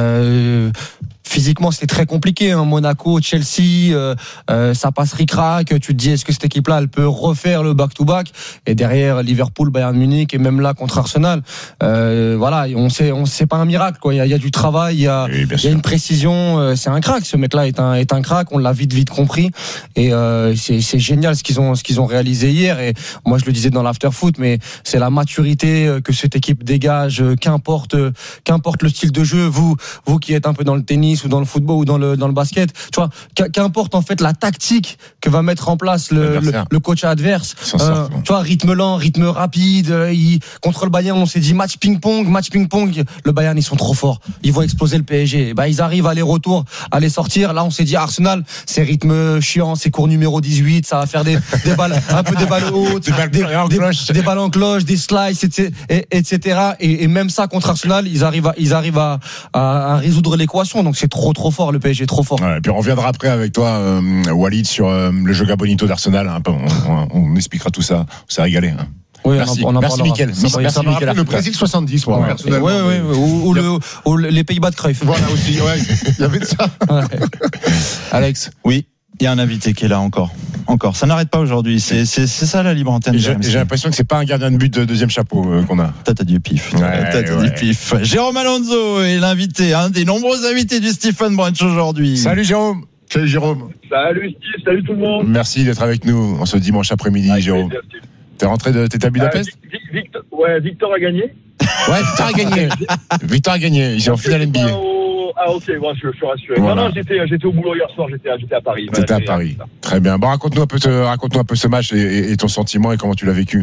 Euh, Physiquement, c'était très compliqué. Hein. Monaco, Chelsea, euh, euh, ça passe ric-rac. Tu te dis, est-ce que cette équipe-là, elle peut refaire le back-to-back? Et derrière, Liverpool, Bayern Munich, et même là contre Arsenal. Euh, voilà, on sait, on c'est pas un miracle, quoi. Il y a, il y a du travail, il y a, oui, il y a une précision. Euh, c'est un crack. Ce mec-là est un, est un crack. On l'a vite, vite compris. Et euh, c'est, c'est génial ce qu'ils ont, ce qu'ils ont réalisé hier. Et moi, je le disais dans l'after-foot, mais c'est la maturité que cette équipe dégage. Qu'importe, qu'importe le style de jeu. Vous, vous qui êtes un peu dans le tennis ou dans le football ou dans le dans le basket, tu vois, qu'importe en fait la tactique que va mettre en place le, le, le coach adverse. Euh, tu vois, rythme lent, rythme rapide. Il, contre le Bayern, on s'est dit match ping-pong, match ping-pong. Le Bayern, ils sont trop forts. Ils vont exploser le P S G. Bah, ils arrivent à aller-retour, à les sortir. Là, on s'est dit Arsenal, c'est rythme chiant, c'est cours numéro dix-huit, ça va faire des, des balles, un peu des balles hautes, des, balles des, des, des balles en cloche, des slices, et cetera. Et, et même ça contre Arsenal, ils arrivent à, ils arrivent à, à, à résoudre l'équation. Donc c'est trop trop fort, le P S G, trop fort. Ouais, et puis on reviendra après avec toi, euh, Walid, sur euh, le Joga Bonito d'Arsenal. Hein. On, on, on expliquera tout ça. On s'est régalé. Hein. Oui, merci, on en, on en merci Mickaël. Ça, ça, ça m'a rappelé le Brésil soixante-dix, moi, ouais. personnellement. Ouais, ouais, ouais. Ou, ou, le, ou les Pays-Bas de Cruyff. Voilà aussi, ouais. Il y avait de ça. Ouais. Alex, oui. Il y a un invité qui est là encore. Encore. Ça n'arrête pas aujourd'hui. C'est, c'est, c'est ça la libre antenne. J'ai, j'ai l'impression que c'est pas un gardien de but de deuxième chapeau euh, qu'on a. T'as, t'as du pif. Ouais, t'as, t'as ouais. du pif. Jérôme Alonso est l'invité, un des nombreux invités du Stephen Brunch aujourd'hui. Salut Jérôme. Salut Jérôme. Salut Steve, salut tout le monde. Merci d'être avec nous en ce dimanche après-midi, ah, Jérôme. Plaisir, T'es rentré de t'es à Budapest euh, Victor, Ouais, Victor a gagné. Ouais, Victor a gagné. Victor a gagné. Il est en finale N B A. Au... Ah ok, bon, je, je suis rassuré. Voilà. Non, non, j'étais, j'étais au boulot hier soir. J'étais, j'étais à Paris. T'étais à Paris. Très bien. Bon, raconte-nous un peu, ce, raconte-nous un peu ce match et, et, et ton sentiment et comment tu l'as vécu.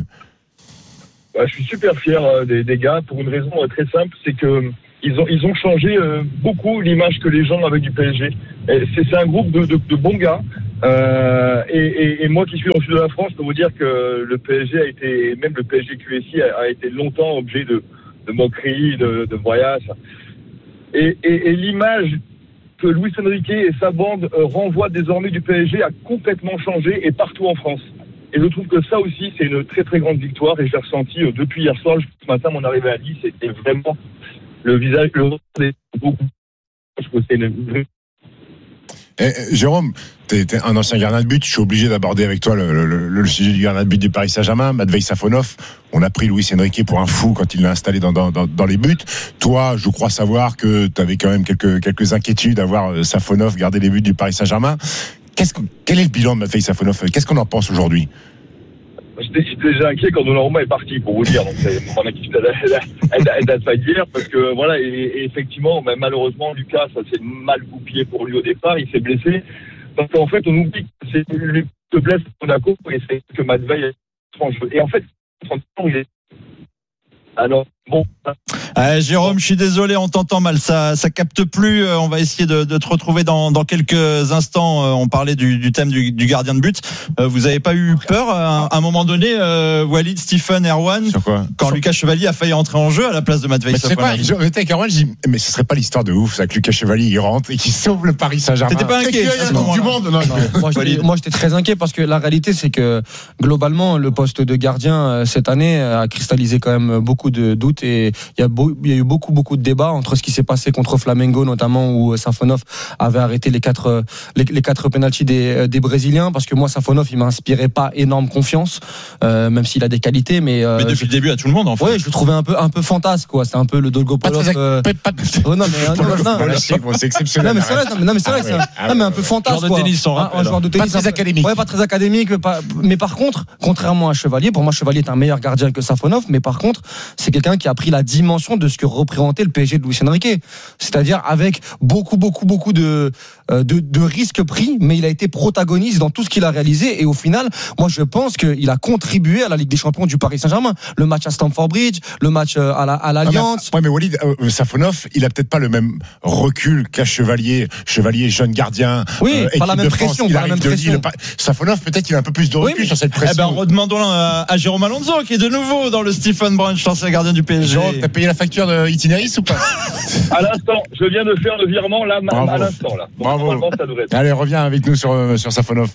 Bah, je suis super fier euh, des, des gars pour une raison euh, très simple, c'est que ils ont, ils ont changé euh, beaucoup l'image que les gens avaient du P S G. Et c'est, c'est un groupe de, de, de bons gars. Euh, et, et, et moi qui suis dans le sud de la France, je peux vous dire que le P S G a été, même le P S G Q S I a, a été longtemps objet de, de moqueries, de, de voyages. Et, et, et l'image que Luis Enrique et sa bande euh, renvoient désormais du P S G a complètement changé et partout en France. Et je trouve que ça aussi, c'est une très très grande victoire et je l'ai ressenti euh, depuis hier soir. Ce matin, mon arrivée à Nice, c'était vraiment le visage, le des beaucoup. Je trouve que c'est une vraie. Eh, Jérôme, t'es, t'es un ancien gardien de but. Je suis obligé d'aborder avec toi le, le, le, le sujet du gardien de but du Paris Saint-Germain, Matvei Safonov. On a pris Luis Enrique pour un fou quand il l'a installé dans, dans, dans, dans les buts. Toi, je crois savoir que tu avais quand même quelques, quelques inquiétudes à voir Safonov garder les buts du Paris Saint-Germain. Qu'est-ce que, quel est le bilan de Matvei Safonov ? Qu'est-ce qu'on en pense aujourd'hui ? J'étais déjà inquiet quand Donnarumma est parti, pour vous dire. Donc, c'est mon inquiétude, elle, elle, elle date pas d'hier, parce que voilà, et, et effectivement, ben, malheureusement, Lucas, ça s'est mal goupillé pour lui au départ, il s'est blessé. Parce qu'en fait, on oublie que c'est lui qui se blesse à Monaco, et c'est que Matvei est étrange. Et en fait, il est. Alors, bon. Euh, Jérôme, je suis désolé, on t'entend mal, ça, ça capte plus. On va essayer de, de te retrouver dans, dans quelques instants. On parlait du, du thème du, du gardien de but. Euh, vous avez pas eu peur à, à un moment donné, euh, Walid, Stephen, Erwan, sur quoi quand sur... Lucas Chevalier a failli entrer en jeu à la place de Matvei Safonov? Je m'étais avec Erwan, je dis, mais ce serait pas l'histoire de ouf, ça, que Lucas Chevalier il rentre et qu'il sauve le Paris Saint-Germain. T'étais pas inquiet à ce du monde? Non, non. Moi, j'étais, moi, j'étais très inquiet parce que la réalité, c'est que globalement, le poste de gardien cette année a cristallisé quand même beaucoup de doutes et il y a, beau, il y a eu beaucoup, beaucoup de débats entre ce qui s'est passé contre Flamengo, notamment où Safonov avait arrêté les quatre, les, les quatre pénaltys des, des Brésiliens, parce que moi, Safonov, il m'inspirait pas énorme confiance, euh, même s'il a des qualités, mais. Euh, mais depuis je, le début, à tout le monde, en fait. Ouais, je le trouvais un peu, un peu fantasque, quoi. C'était un peu le Dolgopolov. Euh... Oh, non, mais, non, non, non, c'est exceptionnel. Non, mais c'est vrai, non, mais c'est vrai, c'est ah, non, mais un peu fantasque. Joueur de tennis, un, un joueur de tennis. Pas très académique. Ouais, pas très académique, mais, pas, mais par contre, contrairement à Chevalier, pour moi, Chevalier est un meilleur gardien que Safonov, mais par contre, c'est quelqu'un qui a pris la dimension de ce que représentait le P S G de Luis Enrique, c'est-à-dire avec beaucoup, beaucoup, beaucoup de, de, de risques pris, mais il a été protagoniste dans tout ce qu'il a réalisé, et au final, moi je pense qu'il a contribué à la Ligue des Champions du Paris Saint-Germain, le match à Stamford Bridge, le match à, la, à l'Alliance. Ouais, mais Walid, euh, Safonov, il a peut-être pas le même recul qu'à Chevalier, Chevalier jeune gardien. Oui, euh, pas la même pression, il pas la même pression. Lille, Safonov, peut-être qu'il a un peu plus de recul oui, sur cette pression. Eh ben, redemandons à, à Jérôme Alonso, qui est de nouveau dans le Stephen Brunch, ancien gardien du P S G. Jérôme, t'as payé la facture de Itinéris ou pas? À l'instant, je viens de faire le virement là, Bravo. à l'instant là. Donc, Bravo. Ça devrait être. Allez, reviens avec nous sur, sur Safonov.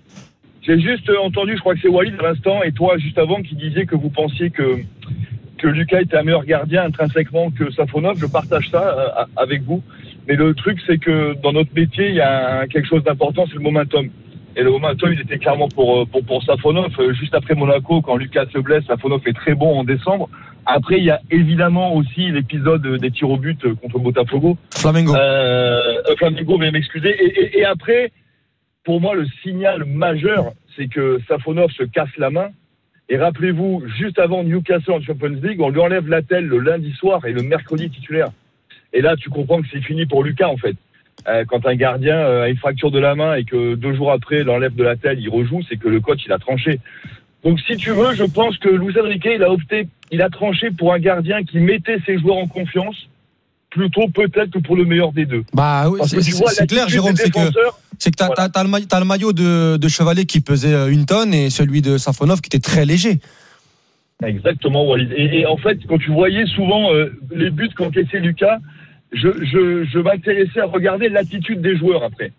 J'ai juste entendu, je crois que c'est Walid à l'instant et toi juste avant qui disiez que vous pensiez que que Lucas était un meilleur gardien intrinsèquement que Safonov. Je partage ça euh, avec vous. Mais le truc, c'est que dans notre métier, il y a un, quelque chose d'important, c'est le momentum. Et le momentum, il était clairement pour pour pour Safonov. Juste après Monaco, quand Lucas se blesse, Safonov est très bon en décembre. Après, il y a évidemment aussi l'épisode des tirs au but contre Botafogo. Flamengo. Euh, Flamengo, mais m'excuser. Et, et, et après, pour moi, le signal majeur, c'est que Safonov se casse la main. Et rappelez-vous, juste avant Newcastle en Champions League, on lui enlève l'attelle le lundi soir et le mercredi titulaire. Et là, tu comprends que c'est fini pour Lucas, en fait. Euh, quand un gardien euh, a une fracture de la main et que deux jours après, il l'enlève de l'attelle, il rejoue, c'est que le coach, il a tranché. Donc, si tu veux, je pense que Luis Enrique, il a opté, il a tranché pour un gardien qui mettait ses joueurs en confiance, plutôt peut-être que pour le meilleur des deux. Bah oui, c'est, c'est, vois, c'est clair, Jérôme, c'est que, c'est que t'as, voilà. t'as, t'as, le maillot, t'as le maillot de, de Chevalier qui pesait une tonne et celui de Safonov qui était très léger. Exactement, Walid. Et, et en fait, quand tu voyais souvent euh, les buts qu'encaissait Lucas, je, je, je m'intéressais à regarder l'attitude des joueurs après.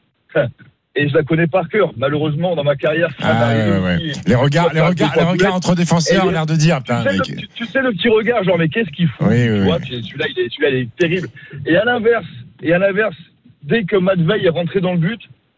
Et je la connais par cœur. Malheureusement, dans ma carrière, ça ah, ouais, ouais. les regards, les regards, les regards entre défenseurs, ont l'air de dire. Tu sais, le, tu, tu sais le petit regard, genre mais qu'est-ce qu'il fout, oui, tu oui, vois, oui. Celui-là, il est, celui-là, il est terrible. Et à l'inverse, et à l'inverse, dès que Matvei est rentré dans le but,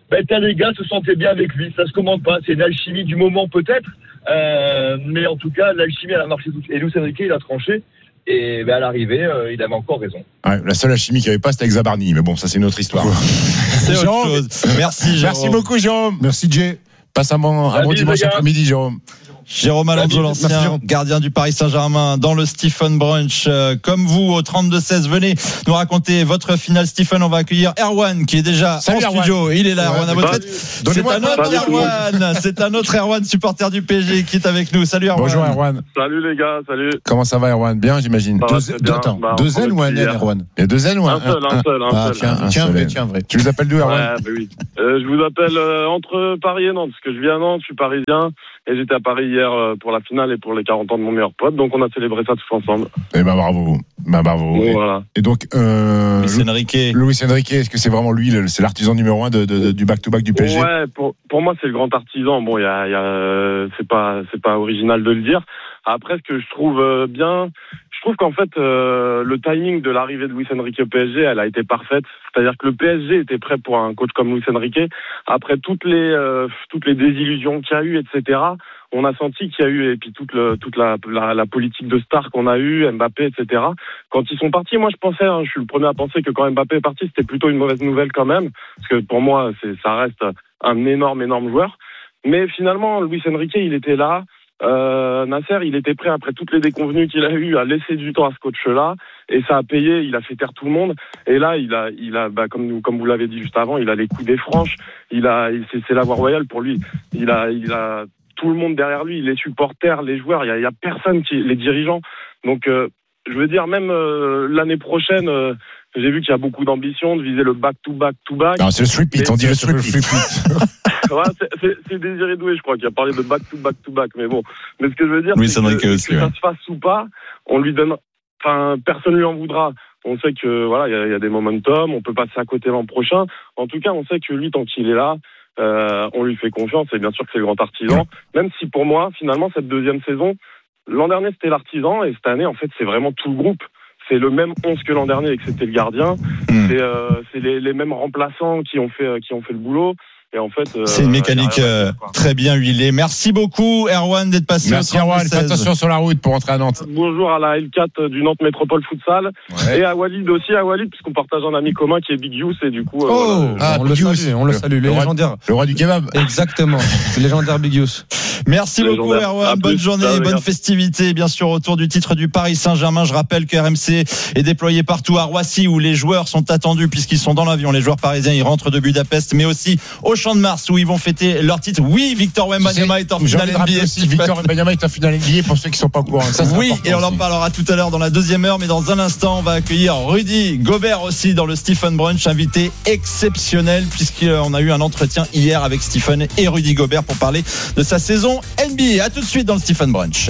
ben, les gars se sentaient bien avec lui. Ça se commande pas. C'est une alchimie du moment peut-être, euh, mais en tout cas l'alchimie elle a marché tout. Et Luis Enrique il a tranché. Et ben, à l'arrivée, euh, il avait encore raison. Ouais, la seule alchimie qu'il n'y avait pas, c'était avec Zabarni. Mais bon, ça, c'est une autre histoire. C'est autre Jérôme, chose. Merci, Jérôme. Merci beaucoup, Jérôme. Merci, Jay. Passe un bon, un bon dimanche après-midi, Jérôme. Jérôme Alonso, l'ancien gardien du Paris Saint-Germain, dans le Stephen Brunch. Euh, comme vous, au trente-deux seize, venez nous raconter votre finale. Stephen, on va accueillir Erwan, qui est déjà Salut en studio. Erwan. Il est là, Erwan, ouais, à votre tête. C'est un autre Erwan. C'est un autre Erwan, supporter du P S G, qui est avec nous. Salut, Erwan. Bonjour, Erwan. Salut, les gars. Salut. Comment ça va, Erwan? Bien, j'imagine. Deux, deux, attends, bah, deux N ou un N, Erwan? Il y a deux N ou un? Un seul, un seul. Un ah, seul. Tiens, un tiens, seul vrai, N. tiens, vrai. Tu les appelles d'où, Erwan? Ouais, bah oui. euh, Je vous appelle euh, entre Paris et Nantes, parce que je viens à Nantes, je suis parisien. Et j'étais à Paris hier euh, pour la finale et pour les quarante ans de mon meilleur pote. Donc on a célébré ça tous ensemble. Eh ben bravo. Ben bravo. Bon, et, voilà. et donc, euh, Luis Enrique. Luis Enrique, est-ce que c'est vraiment lui, le, c'est l'artisan numéro un de, de, de, du back-to-back du P S G? Ouais, pour, pour moi c'est le grand artisan. Bon, il y a, y a, c'est pas, c'est pas original de le dire. Après, ce que je trouve euh, bien, je trouve qu'en fait euh, le timing de l'arrivée de Luis Enrique au P S G, elle a été parfaite. C'est-à-dire que le P S G était prêt pour un coach comme Luis Enrique. Après toutes les, euh, toutes les désillusions qu'il y a eu, et cetera. On a senti qu'il y a eu, et puis toute, le, toute la, la, la politique de star qu'on a eu, Mbappé, et cetera. Quand ils sont partis, moi je pensais, hein, je suis le premier à penser que quand Mbappé est parti, c'était plutôt une mauvaise nouvelle quand même, parce que pour moi, c'est, ça reste un énorme, énorme joueur. Mais finalement, Luis Enrique, il était là. Euh, Nasser, il était prêt après toutes les déconvenues qu'il a eues à laisser du temps à ce coach-là, et ça a payé. Il a fait taire tout le monde. Et là, il a, il a, bah, comme comme vous l'avez dit juste avant, il a les coups des franches. Il a, c'est, c'est la voie royale pour lui. Il a, il a tout le monde derrière lui, les supporters, les joueurs. Il y a, il y a personne qui, les dirigeants. Donc, euh, je veux dire, même euh, l'année prochaine. Euh, J'ai vu qu'il y a beaucoup d'ambition de viser le back-to-back-to-back. Non, c'est le three-peat, on dit le three-peat. Ouais, c'est, c'est, c'est Désiré Doué, je crois, qui a parlé de back-to-back-to-back. Mais bon, mais ce que je veux dire, oui, c'est, c'est que, aussi, que ouais. ça se fasse ou pas, on lui donne... Enfin, personne lui en voudra. On sait que voilà, il y, y a des momentum, on peut passer à côté l'an prochain. En tout cas, on sait que lui, tant qu'il est là, euh, on lui fait confiance, et bien sûr que c'est le grand artisan. Même si pour moi, finalement, cette deuxième saison, l'an dernier, c'était l'artisan, et cette année, en fait, c'est vraiment tout le groupe. C'est le même onze que l'an dernier et que c'était le gardien. Mmh. C'est, euh, c'est les, les mêmes remplaçants qui ont fait, qui ont fait le boulot. Et en fait, euh, c'est une mécanique euh, très bien huilée. Merci beaucoup, Erwan, d'être passé. Merci, Erwan. Fais attention sur la route pour rentrer à Nantes. Bonjour à la L quatre du Nantes Métropole Futsal. Ouais. Et à Walid aussi, à Walid, puisqu'on partage un ami commun qui est Big Youss. Et du coup, euh, oh, voilà, ah, on, le salue, on le salue, le, le légendaire. Roi, le roi du kebab. Exactement. Le légendaire Big Youss. Merci beaucoup, Erwan. Bonne journée, bonne festivité, bien sûr, autour du titre du Paris Saint-Germain. Je rappelle que R M C est déployé partout à Roissy, où les joueurs sont attendus, puisqu'ils sont dans l'avion. Les joueurs parisiens, ils rentrent de Budapest, mais aussi au Champ de Mars, où ils vont fêter leur titre. Oui, Victor Wembanyama est en finale N B A. Aussi, Victor Wembanyama est en finale N B A pour ceux qui sont pas au courant. Ça, oui, et on en parlera tout à l'heure dans la deuxième heure, mais dans un instant, on va accueillir Rudy Gobert aussi dans le Stephen Brunch, invité exceptionnel, puisqu'on a eu un entretien hier avec Stephen et Rudy Gobert pour parler de sa saison N B A. À tout de suite dans le Stephen Brunch.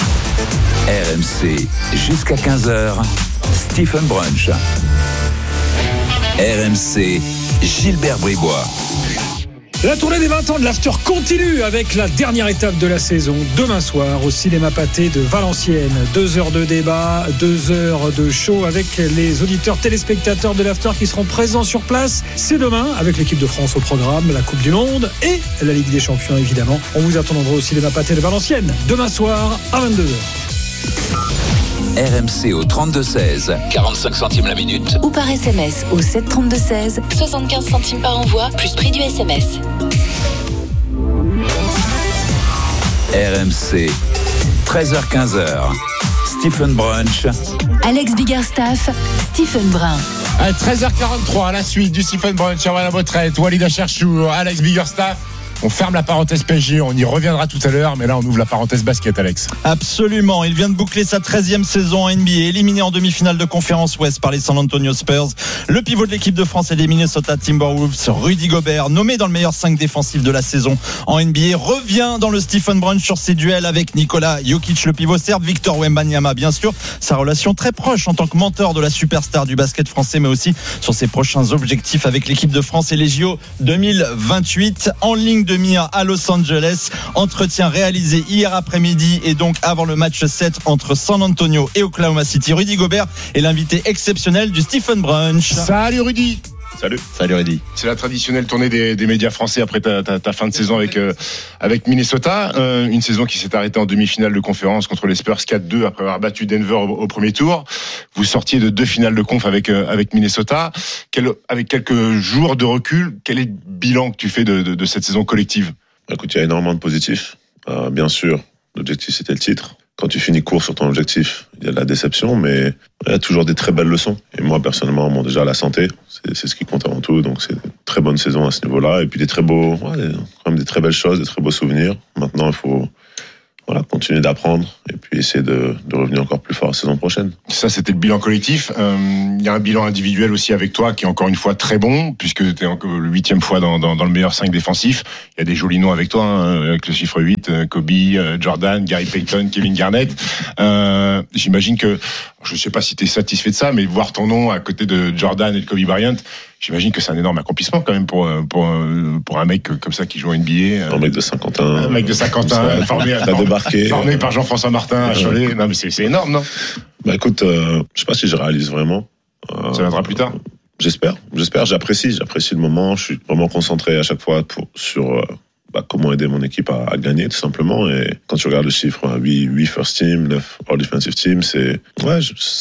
R M C, jusqu'à quinze heures, Stephen Brunch. R M C, Gilbert Bribois. La tournée des vingt ans de l'After continue avec la dernière étape de la saison. Demain soir au Cinéma Pathé de Valenciennes. Deux heures de débat, deux heures de show avec les auditeurs téléspectateurs de l'After qui seront présents sur place. C'est demain avec l'équipe de France au programme, la Coupe du Monde et la Ligue des Champions évidemment. On vous attendra au Cinéma Pathé de Valenciennes demain soir à vingt-deux heures. R M C au trente-deux seize, quarante-cinq centimes la minute. Ou par S M S au sept trente-deux seize, soixante-quinze centimes par envoi, plus prix du S M S. R M C, treize heures quinze, Stephen Brunch. Alex Biggerstaff, Stephen Brun. À treize heures quarante-trois, à la suite du Stephen Brunch, Erwan Abotret, Walid Acharchour, Alex Biggerstaff. On ferme la parenthèse P S G, on y reviendra tout à l'heure, mais là on ouvre la parenthèse basket, Alex. Absolument, il vient de boucler sa treizième saison en N B A, éliminé en demi-finale de conférence Ouest par les San Antonio Spurs. Le pivot de l'équipe de France et des Minnesota Timberwolves, Rudy Gobert, nommé dans le meilleur cinq défensif de la saison en N B A, revient dans le Stephen Brunch sur ses duels avec Nikola Jokic, le pivot serbe, Victor Wembanyama, bien sûr, sa relation très proche en tant que mentor de la superstar du basket français, mais aussi sur ses prochains objectifs avec l'équipe de France et les J O deux mille vingt-huit en ligne de mire à Los Angeles. Entretien réalisé hier après-midi et donc avant le match sept entre San Antonio et Oklahoma City. Rudy Gobert est l'invité exceptionnel du Stephen Brunch. Salut Rudy. Salut. Salut Rudy. C'est la traditionnelle tournée des, des médias français après ta, ta, ta fin de saison avec, euh, avec Minnesota. Euh, une saison qui s'est arrêtée en demi-finale de conférence contre les Spurs quatre deux après avoir battu Denver au, au premier tour. Vous sortiez de deux finales de conf avec, euh, avec Minnesota. Quel, avec quelques jours de recul, quel est le bilan que tu fais de, de, de cette saison collective? Écoute, il y a énormément de positifs. Euh, bien sûr, l'objectif c'était le titre. Quand tu finis court sur ton objectif, il y a de la déception, mais il y a toujours des très belles leçons. Et moi, personnellement, bon, déjà la santé, c'est, c'est ce qui compte avant tout. Donc, c'est une très bonne saison à ce niveau-là. Et puis des très beaux, ouais, quand même des très belles choses, des très beaux souvenirs. Maintenant, il faut voilà, continuer d'apprendre et puis essayer de, de revenir encore plus fort la saison prochaine. Ça, c'était le bilan collectif. Il euh, y a un bilan individuel aussi avec toi qui est encore une fois très bon, puisque tu es encore le huitième fois dans, dans, dans le meilleur cinq défensif. Il y a des jolis noms avec toi, hein, avec le chiffre huit, Kobe, Jordan, Gary Payton, Kevin Garnett. Euh, j'imagine que, je ne sais pas si tu es satisfait de ça, mais voir ton nom à côté de Jordan et de Kobe Bryant, j'imagine que c'est un énorme accomplissement quand même pour, pour, pour un mec comme ça qui joue en N B A. Un mec de Saint-Quentin. Un mec de Saint-Quentin, formé, à, débarqué. formé par Jean-François Martin à Cholet. Non, mais c'est, c'est énorme, non? Bah écoute, euh, je sais pas si je réalise vraiment. Euh, ça viendra plus tard. J'espère, j'espère, j'apprécie, j'apprécie le moment. Je suis vraiment concentré à chaque fois pour, sur euh, bah, comment aider mon équipe à, à gagner, tout simplement. Et quand tu regardes le chiffre, huit first team, neuf all defensive team, c'est ouais,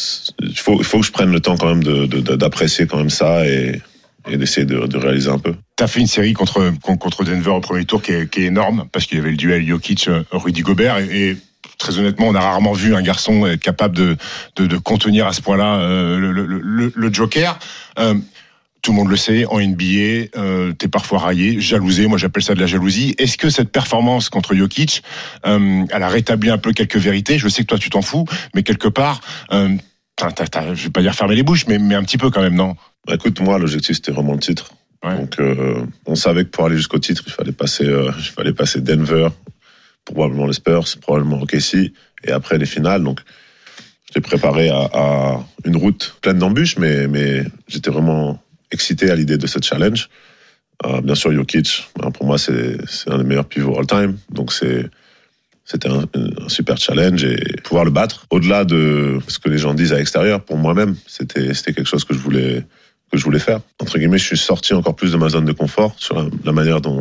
il faut, il faut que je prenne le temps quand même de, de, de, d'apprécier quand même ça et et d'essayer de, de réaliser un peu. T'as fait une série contre contre Denver au premier tour qui est, qui est énorme parce qu'il y avait le duel Jokic-Rudy Gobert et, et très honnêtement, on a rarement vu un garçon être capable de de, de contenir à ce point-là euh, le, le, le, le Joker. Euh, tout le monde le sait, en N B A, euh, t'es parfois raillé, jalousé, moi j'appelle ça de la jalousie. Est-ce que cette performance contre Jokic, euh, elle a rétabli un peu quelques vérités? Je sais que toi tu t'en fous, mais quelque part, euh, t'as, t'as, t'as, je vais pas dire fermer les bouches, mais, mais un petit peu quand même, non? Bah écoute, moi l'objectif c'était vraiment le titre. Ouais. Donc euh, on savait que pour aller jusqu'au titre, il fallait passer, euh, il fallait passer Denver, probablement les Spurs, probablement O K C, et après les finales. Donc j'étais préparé à, à une route pleine d'embûches, mais mais j'étais vraiment excité à l'idée de ce challenge. Euh, bien sûr, Jokic, pour moi c'est c'est un des meilleurs pivots all time, donc c'est C'était un, un super challenge et pouvoir le battre. Au-delà de ce que les gens disent à l'extérieur, pour moi-même, c'était, c'était quelque chose que je voulais, que je voulais faire. Entre guillemets, je suis sorti encore plus de ma zone de confort sur la, la manière dont,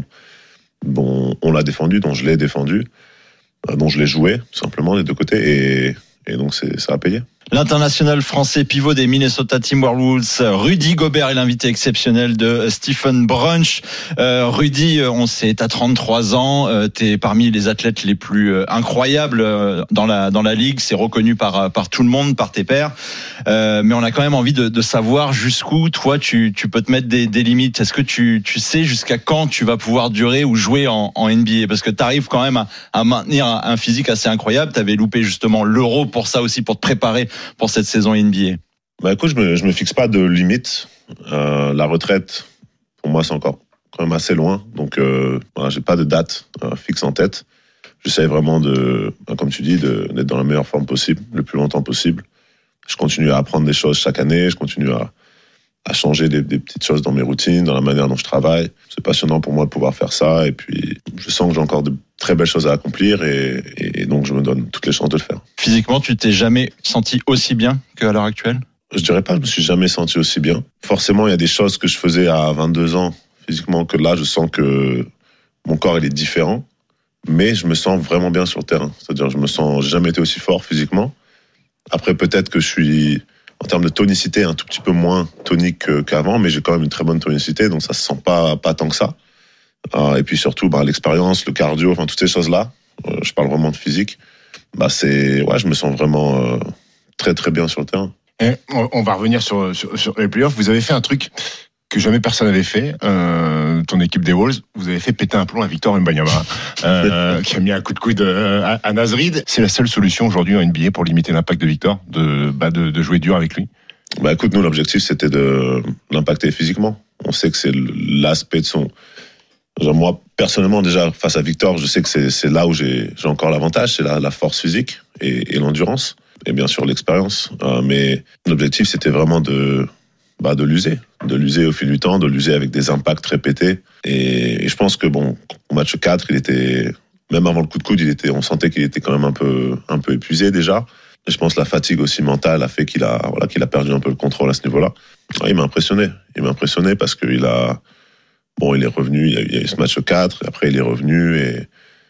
dont on l'a défendu, dont je l'ai défendu, dont je l'ai joué, tout simplement, des deux côtés. Et, et donc, c'est, ça a payé. L'international français pivot des Minnesota Timberwolves, Rudy Gobert est l'invité exceptionnel de Stephen Brunch. Euh, Rudy, on sait, t'as trente-trois ans, euh, t'es parmi les athlètes les plus euh, incroyables euh, dans la dans la ligue, c'est reconnu par par tout le monde, par tes pairs. Euh, mais on a quand même envie de, de savoir jusqu'où toi tu tu peux te mettre des, des limites. Est-ce que tu tu sais jusqu'à quand tu vas pouvoir durer ou jouer en, en N B A? Parce que t'arrives quand même à, à maintenir un physique assez incroyable. T'avais loupé justement l'Euro pour ça aussi, pour te préparer pour cette saison N B A. Bah écoute, je me je me fixe pas de limite. Euh, la retraite, pour moi, c'est encore quand même assez loin. Donc, euh, voilà, j'ai pas de date euh, fixe en tête. J'essaie vraiment de, comme tu dis, de, d'être dans la meilleure forme possible, le plus longtemps possible. Je continue à apprendre des choses chaque année. Je continue à, à changer des, des petites choses dans mes routines, dans la manière dont je travaille. C'est passionnant pour moi de pouvoir faire ça. Et puis, je sens que j'ai encore de très belles choses à accomplir et, et, et donc je me donne toutes les chances de le faire. Physiquement, tu t'es jamais senti aussi bien qu'à l'heure actuelle? Je dirais pas, je me suis jamais senti aussi bien. Forcément, il y a des choses que je faisais à vingt-deux ans physiquement que là, je sens que mon corps il est différent, mais je me sens vraiment bien sur le terrain. C'est-à-dire, je me sens j'ai jamais été aussi fort physiquement. Après, peut-être que je suis en termes de tonicité un tout petit peu moins tonique qu'avant, mais j'ai quand même une très bonne tonicité, donc ça se sent pas pas tant que ça. Et puis surtout, bah, l'expérience, le cardio, enfin toutes ces choses-là. Euh, je parle vraiment de physique. Bah c'est, ouais, je me sens vraiment euh, très très bien sur le terrain. Et on va revenir sur, sur, sur les playoffs. Vous avez fait un truc que jamais personne n'avait fait. Euh, ton équipe des Wolves, vous avez fait péter un plomb à Victor Wembanyama, euh, qui a mis un coup de coude à, à Naz Reid. C'est la seule solution aujourd'hui en N B A pour limiter l'impact de Victor, de, bah, de, de jouer dur avec lui. Bah écoute, nous l'objectif c'était de l'impacter physiquement. On sait que c'est l'aspect de son. Genre moi, personnellement, déjà, face à Victor, je sais que c'est, c'est là où j'ai, j'ai encore l'avantage, c'est la, la force physique et, et l'endurance, et bien sûr l'expérience. Euh, mais l'objectif, c'était vraiment de, bah, de l'user, de l'user au fil du temps, de l'user avec des impacts répétés. Et, et je pense que bon, au match quatre, il était, même avant le coup de coude, il était, on sentait qu'il était quand même un peu, un peu épuisé déjà. Et je pense que la fatigue aussi mentale a fait qu'il a, voilà, qu'il a perdu un peu le contrôle à ce niveau-là. Ouais, il m'a impressionné. Il m'a impressionné parce qu'il a, bon, il est revenu, il y a eu, il y a eu ce match quatre, et après il est revenu et,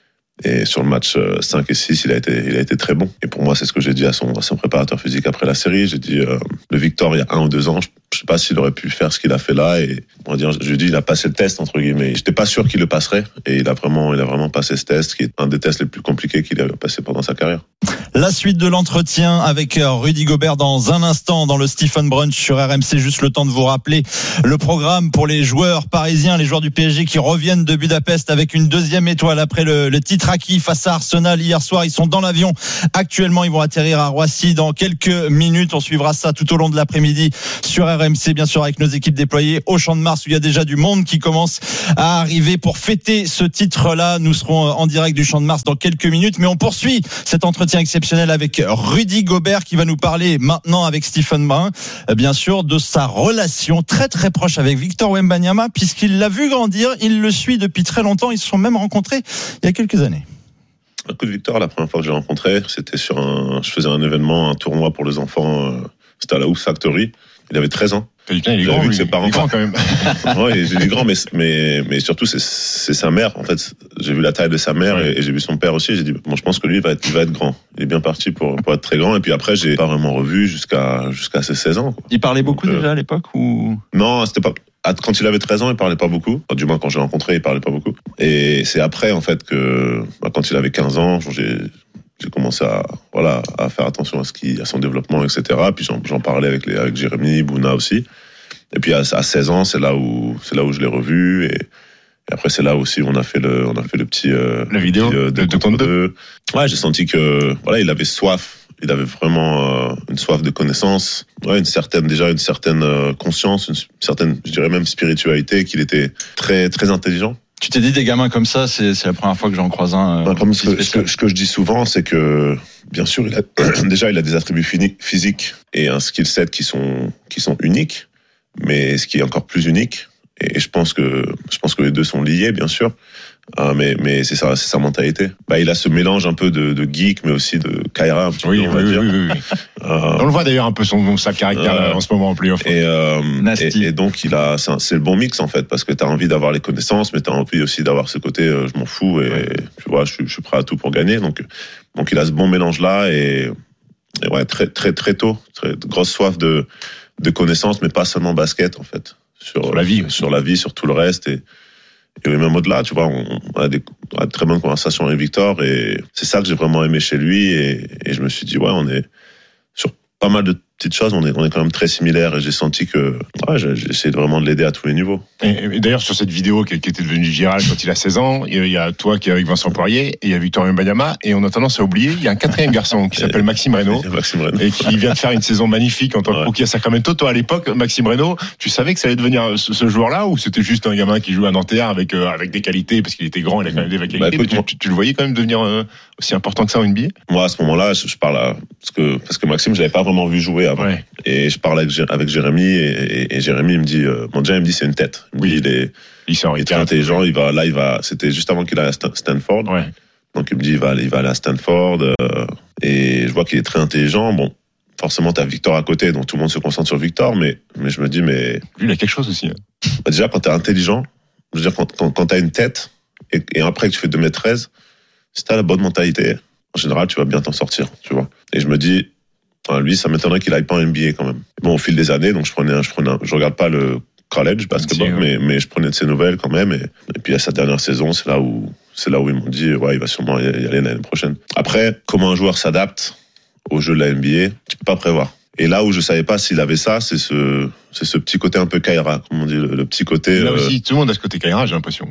et sur le match cinq et six, il a été, il a été très bon. Et pour moi, c'est ce que j'ai dit à son, à son préparateur physique après la série. J'ai dit, euh, le Victor, il y a un ou deux ans, je, je sais pas s'il aurait pu faire ce qu'il a fait là. Et on va dire, je lui ai dit, il a passé le test, entre guillemets. J'étais pas sûr qu'il le passerait. Et il a vraiment, il a vraiment passé ce test, qui est un des tests les plus compliqués qu'il a passé pendant sa carrière. La suite de l'entretien avec Rudy Gobert dans un instant dans le Stephen Brunch sur R M C. Juste le temps de vous rappeler le programme pour les joueurs parisiens, les joueurs du P S G qui reviennent de Budapest avec une deuxième étoile après le, le titre acquis face à Arsenal hier soir. Ils sont dans l'avion actuellement. Ils vont atterrir à Roissy dans quelques minutes. On suivra ça tout au long de l'après-midi sur R M C, bien sûr, avec nos équipes déployées au Champ de Mars où il y a déjà du monde qui commence à arriver pour fêter ce titre-là. Nous serons en direct du Champ de Mars dans quelques minutes, mais on poursuit cet entretien exceptionnel avec Rudy Gobert qui va nous parler maintenant avec Stephen Brun, bien sûr, de sa relation très très proche avec Victor Wembanyama, puisqu'il l'a vu grandir, il le suit depuis très longtemps, ils se sont même rencontrés il y a quelques années. Écoute, Victor, la première fois que je l'ai rencontré, c'était sur un, je faisais un événement, un tournoi pour les enfants, c'était à la House Factory. Il avait treize ans. Putain, il est grand, vu lui, que ses parents... il est grand quand même. Ouais, il est grand, mais, mais, mais surtout, c'est, c'est sa mère. En fait, j'ai vu la taille de sa mère ouais. et, et j'ai vu son père aussi. J'ai dit, bon, je pense que lui, il va être, il va être grand. Il est bien parti pour, pour être très grand. Et puis après, j'ai pas vraiment revu jusqu'à, jusqu'à ses seize ans. Quoi. Il parlait beaucoup Donc, déjà euh... à l'époque ou? Non, c'était pas, quand il avait treize ans, il parlait pas beaucoup. Enfin, du moins, quand je l'ai rencontré, il parlait pas beaucoup. Et c'est après, en fait, que, bah, quand il avait quinze ans, j'ai, j'ai commencé à, voilà, à faire attention à ce qui, à son développement, et cetera. Puis j'en, j'en parlais avec les, avec Jérémy, Bouna aussi. Et puis à, à seize ans, c'est là où, c'est là où je l'ai revu. Et, et après, c'est là aussi où on a fait le, on a fait le petit, euh, la vidéo petit, euh, de deux contre deux. Ouais, j'ai senti que, voilà, il avait soif. Il avait vraiment euh, une soif de connaissance. Ouais, une certaine, déjà une certaine euh, conscience, une certaine, je dirais même spiritualité, qu'il était très, très intelligent. Tu t'es dit des gamins comme ça, c'est, c'est la première fois que j'en croise un. Euh, comme ce que, ce, que, ce que je dis souvent, c'est que bien sûr, il a, déjà, il a des attributs physiques et un skill set qui sont qui sont uniques, mais ce qui est encore plus unique. Et je pense que je pense que les deux sont liés, bien sûr. Euh, mais mais c'est sa c'est sa mentalité. Bah, il a ce mélange un peu de, de geek, mais aussi de Kaira, un petit oui, peu, on oui, va oui, dire. Oui, oui, oui. Euh, on le voit d'ailleurs un peu son sa caractère euh, en ce moment en playoff. Et, euh, et et donc il a c'est, un, c'est le bon mix en fait, parce que t'as envie d'avoir les connaissances, mais t'as envie aussi d'avoir ce côté euh, je m'en fous et ouais. tu vois, je suis je suis prêt à tout pour gagner. Donc donc il a ce bon mélange là et, et ouais très très très tôt, très grosse soif de de connaissances, mais pas seulement basket en fait, sur, sur la vie, sur la vie, sur tout le reste et Et même au-delà, tu vois, on a des, on a de très bonnes conversations avec Victor et c'est ça que j'ai vraiment aimé chez lui et, et je me suis dit, ouais, on est sur pas mal de petites choses, on est, on est quand même très similaires et j'ai senti que ouais, j'ai, j'ai essayé vraiment de l'aider à tous les niveaux. Et, et d'ailleurs, sur cette vidéo qui, qui était devenue virale quand il a seize ans, il y a toi qui es avec Vincent Poirier et il y a Victor Wembanyama et on a tendance à oublier, il y a un quatrième garçon qui s'appelle Maxime Reynaud, Maxime Reynaud et qui vient de faire une saison magnifique en tant que ouais. rookie à Sacramento. Toi, à l'époque, Maxime Reynaud, tu savais que ça allait devenir ce, ce joueur-là ou c'était juste un gamin qui jouait à Nanterre avec, euh, avec des qualités parce qu'il était grand, il a quand même des qualités, bah, écoute, mais tu, tu, tu le voyais quand même devenir euh, aussi important que ça en N B A? Moi, à ce moment-là, je, je parle à, parce que, parce que Maxime, je l'avais pas vraiment vu jouer avant. Ouais. Et je parlais avec, avec Jérémy et, et, et Jérémy il me dit, euh, bon déjà il me dit c'est une tête. Il, oui. il est, il, il est très intelligent. Il va là, il va. C'était juste avant qu'il aille à Stanford. Ouais. Donc il me dit il va, il va aller à Stanford euh, et je vois qu'il est très intelligent. Bon, forcément t'as Victor à côté, donc tout le monde se concentre sur Victor, mais mais je me dis mais lui il a quelque chose aussi. Hein. Bah, déjà quand t'es intelligent, je veux dire quand quand, quand t'as une tête et, et après que tu fais deux mètres treize, si t'as la bonne mentalité, en général tu vas bien t'en sortir, tu vois. Et je me dis enfin, lui, ça m'étonnerait qu'il aille pas en N B A quand même. Bon, au fil des années, donc je prenais, je prenais, je regarde pas le college basketball, ouais. mais mais je prenais de ses nouvelles quand même. Et, et puis à sa dernière saison, c'est là où c'est là où ils m'ont dit, ouais, il va sûrement y aller l'année prochaine. Après, comment un joueur s'adapte au jeu de la N B A, tu peux pas prévoir. Et là où je savais pas s'il avait ça, c'est ce c'est ce petit côté un peu Kaira, comme on dit, le, le petit côté. Là aussi, euh... tout le monde a ce côté Kaira, j'ai l'impression.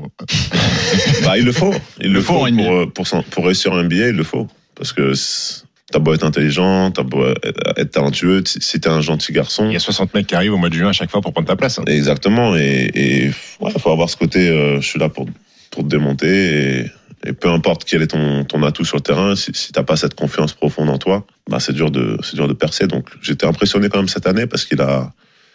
Bah, il le faut, il le, le faut, faut pour, pour pour pour réussir en N B A, il le faut, parce que t'as beau être intelligent, t'as beau être talentueux, si t'es un gentil garçon. Il y a soixante mecs qui arrivent au mois de juin à chaque fois pour prendre ta place. Hein. Exactement, et, et ouais, faut avoir ce côté, euh, je suis là pour, pour te démonter, et, et peu importe quel est ton, ton atout sur le terrain, si, si t'as pas cette confiance profonde en toi, bah c'est dur de, c'est dur de percer. Donc j'étais impressionné quand même cette année parce qu'il a,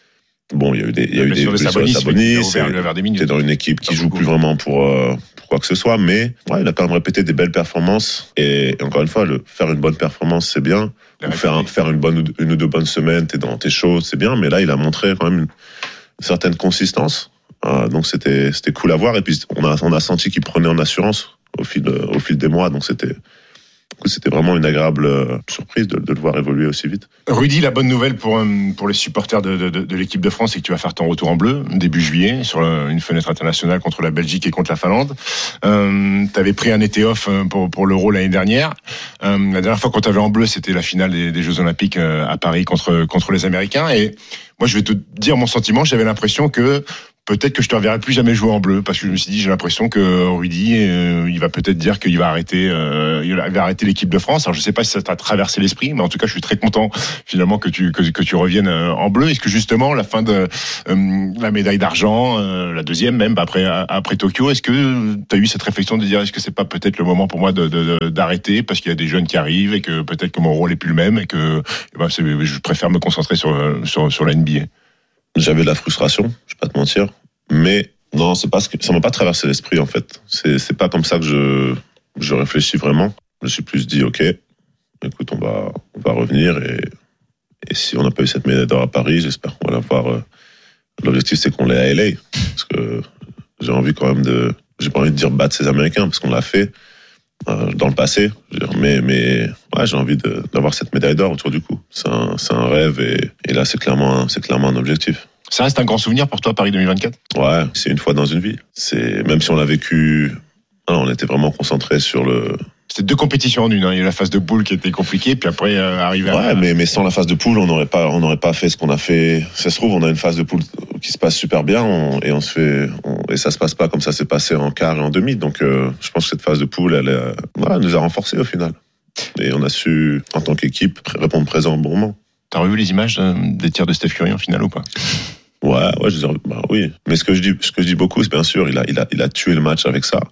Bon, il y a eu des, il y a eu des blessures de Sabonis. C'est dans une équipe qui joue plus vraiment pour, euh, pour quoi que ce soit, mais ouais, il a quand même répété des belles performances. Et, et encore une fois, le, faire une bonne performance, c'est bien. Ou faire, un, faire une bonne, une ou deux bonnes semaines, t'es dans tes shows, c'est bien. Mais là, il a montré quand même une, une certaine consistance. Euh, donc c'était, c'était cool à voir. Et puis on a, on a senti qu'il prenait en assurance au fil, au fil des mois. Donc c'était. C'était vraiment une agréable surprise de, de le voir évoluer aussi vite. Rudy, la bonne nouvelle pour, pour les supporters de, de, de l'équipe de France, c'est que tu vas faire ton retour en bleu début juillet sur une fenêtre internationale contre la Belgique et contre la Finlande. Euh, tu avais pris un été off pour, pour l'Euro l'année dernière. Euh, la dernière fois qu'on t'avait en bleu, c'était la finale des, des Jeux Olympiques à Paris contre, contre les Américains. Et moi, je vais te dire mon sentiment, j'avais l'impression que peut-être que je te reverrai plus jamais jouer en bleu, parce que je me suis dit, j'ai l'impression que Rudy, euh, il va peut-être dire qu'il va arrêter, euh, il va arrêter l'équipe de France. Alors je sais pas si ça t'a traversé l'esprit, mais en tout cas, je suis très content finalement que tu que, que tu reviennes en bleu. Est-ce que justement la fin de euh, la médaille d'argent, euh, la deuxième même après après Tokyo, est-ce que tu as eu cette réflexion de dire, est-ce que c'est pas peut-être le moment pour moi de, de, de d'arrêter parce qu'il y a des jeunes qui arrivent et que peut-être que mon rôle est plus le même et que eh ben, c'est, je préfère me concentrer sur sur sur la N B A. J'avais de la frustration, je vais pas te mentir, mais non, c'est pas ce que ça m'a pas traversé l'esprit en fait. C'est c'est pas comme ça que je je réfléchis vraiment. Je me suis plus dit ok, écoute, on va on va revenir et et si on n'a pas eu cette médaille d'or à Paris, j'espère qu'on va l'avoir. L'objectif c'est qu'on l'ait à L A parce que j'ai envie quand même de j'ai pas envie de dire battre ces Américains parce qu'on l'a fait euh, dans le passé. Mais mais ouais, j'ai envie de, d'avoir cette médaille d'or autour du cou. C'est un c'est un rêve et et là c'est clairement un, c'est clairement un objectif. Ça reste un grand souvenir pour toi, Paris deux mille vingt-quatre ? Ouais, c'est une fois dans une vie. C'est, même si on l'a vécu, non, on était vraiment concentré sur le... C'était deux compétitions en une, hein. Il y a eu la phase de poule qui était compliquée, puis après, euh, arriver à... Ouais, mais, mais sans la phase de poule, on n'aurait pas, on n'aurait pas fait ce qu'on a fait. Ça se trouve, on a une phase de poule qui se passe super bien, on, et on se fait, on, et ça se passe pas comme ça s'est passé en quart et en demi. Donc, euh, je pense que cette phase de poule, elle, euh, ouais, elle nous a renforcés au final. Et on a su, en tant qu'équipe, répondre présent au bon moment. T'as revu les images des tirs de Steph Curry en finale ou pas ? Ouais, ouais, je dis, bah oui. Mais ce que je dis, ce que je dis beaucoup, c'est bien sûr, il a, il a, il a tué le match avec ça.